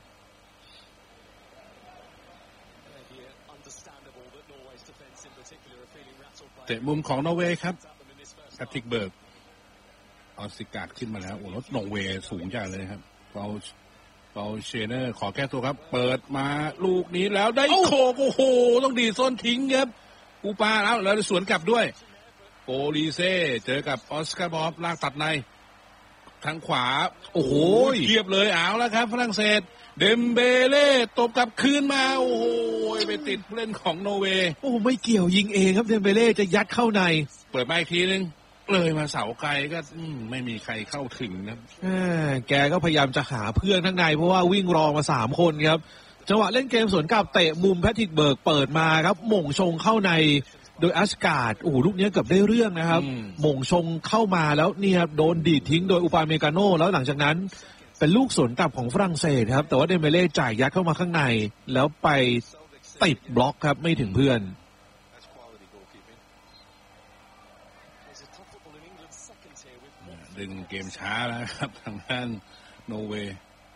เตะมุมของนอร์เวย์ครับแพทริกเบิร์กออสติการ์ดขึ้นมาแล้วโอ้แล้วนอร์เวย์สูงจังเลยครับเฟาเชเนอร์ขอแก้ตัวครับเปิดมาลูกนี้แล้วได้โคกโอ้โหต้องดีส้นทิ้งครับปูปาแล้วสวนกลับด้วยโอลิเซ่เจอกับออสการ์บอฟลากตัดในทางขวาโอ้โหเทียบเลยเอาแล้วครับฝรั่งเศสเดมเบเล่ตบกลับคืนมาโอ้โหไปติดเล่นของนอร์เวย์โอ้ไม่เกี่ยวยิงเองครับเดมเบเล่จะยัดเข้าในเปิดมาอีกทีนึงเลยมาเสาไกลก็ไม่มีใครเข้าถึงนะแกก็พยายามจะหาเพื่อนข้างในเพราะว่าวิ่งรอมา3 คนครับจังหวะเล่นเกมสวนกลับเตะมุมแพทริกเบิร์กเปิดมาครับหม่งชงเข้าในโดยอัสการ์ดโอ้โหลูกนี้เกือบได้เรื่องนะครับหม่งชงเข้ามาแล้วเนี่ยโดนดีดทิ้งโดยอุปาเมกาโน่แล้วหลังจากนั้นเป็นลูกสวนกลับของฝรั่งเศสครับแต่ว่าเดมเบเล่จ่ายยัดเข้ามาข้างในแล้วไปติดบล็อกครับไม่ถึงเพื่อนดึงเกมช้าแล้วครับทางด้านนอร์เวย์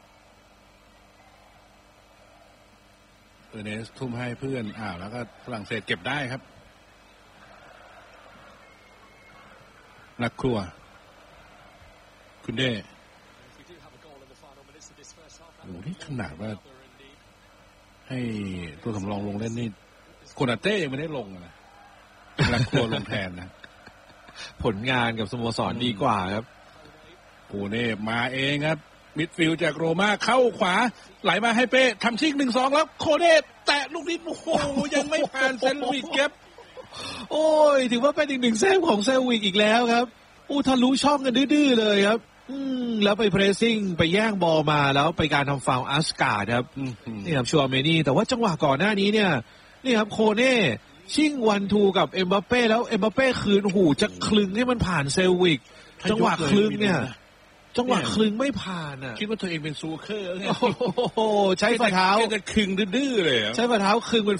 เนสทุ่มให้เพื่อนแล้วก็ฝรั่งเศสเก็บได้ครับนักครัวคุณเด้โอ้นี่ขนาดว่าให้ตัวสำรองลงเล่นนี่โคนาเต้ยังไม่ได้ลงนะนักครัวลงแทนนะผลงานกับสโมสรดีกว่าครับโอ้เน่มาเองครับมิดฟิลด์จากโรม่าเข้าขวาไหลมาให้เป้ทำชิง 1-2 แล้วโคเน่แตะลูกนี้โอ้โหยังไม่ผ่านเซนต์ลุยส์ครับโอ้ยถือว่าเป็นอีกหนึ่งเซฟของเซลวิกอีกแล้วครับทะลุช่องกันดื้อๆเลยครับแล้วไปเพรสซิ่งไปแย่งบอลมาแล้วไปการทำฟาวล์อัสการ์ดครับนี่ครับชัวเมนี่แต่ว่าจังหวะก่อนหน้านี้เนี่ยนี่ครับโคเน่ชิง1-2กับเอ็มบัปเป้แล้วเอ็มบัปเป้คืนหูจะคลึงให้มันผ่านเซลวิกจังหวะคลึงเนี่ยจังหวะคลึงไม่ผ่านอ่ะคิดว่าตัวเองเป็นซูเคอร์โอ้โหใช้ฝ่าเท้าจะคลึงดื้อเลยใช้ฝ่าเท้าคลึงเป็น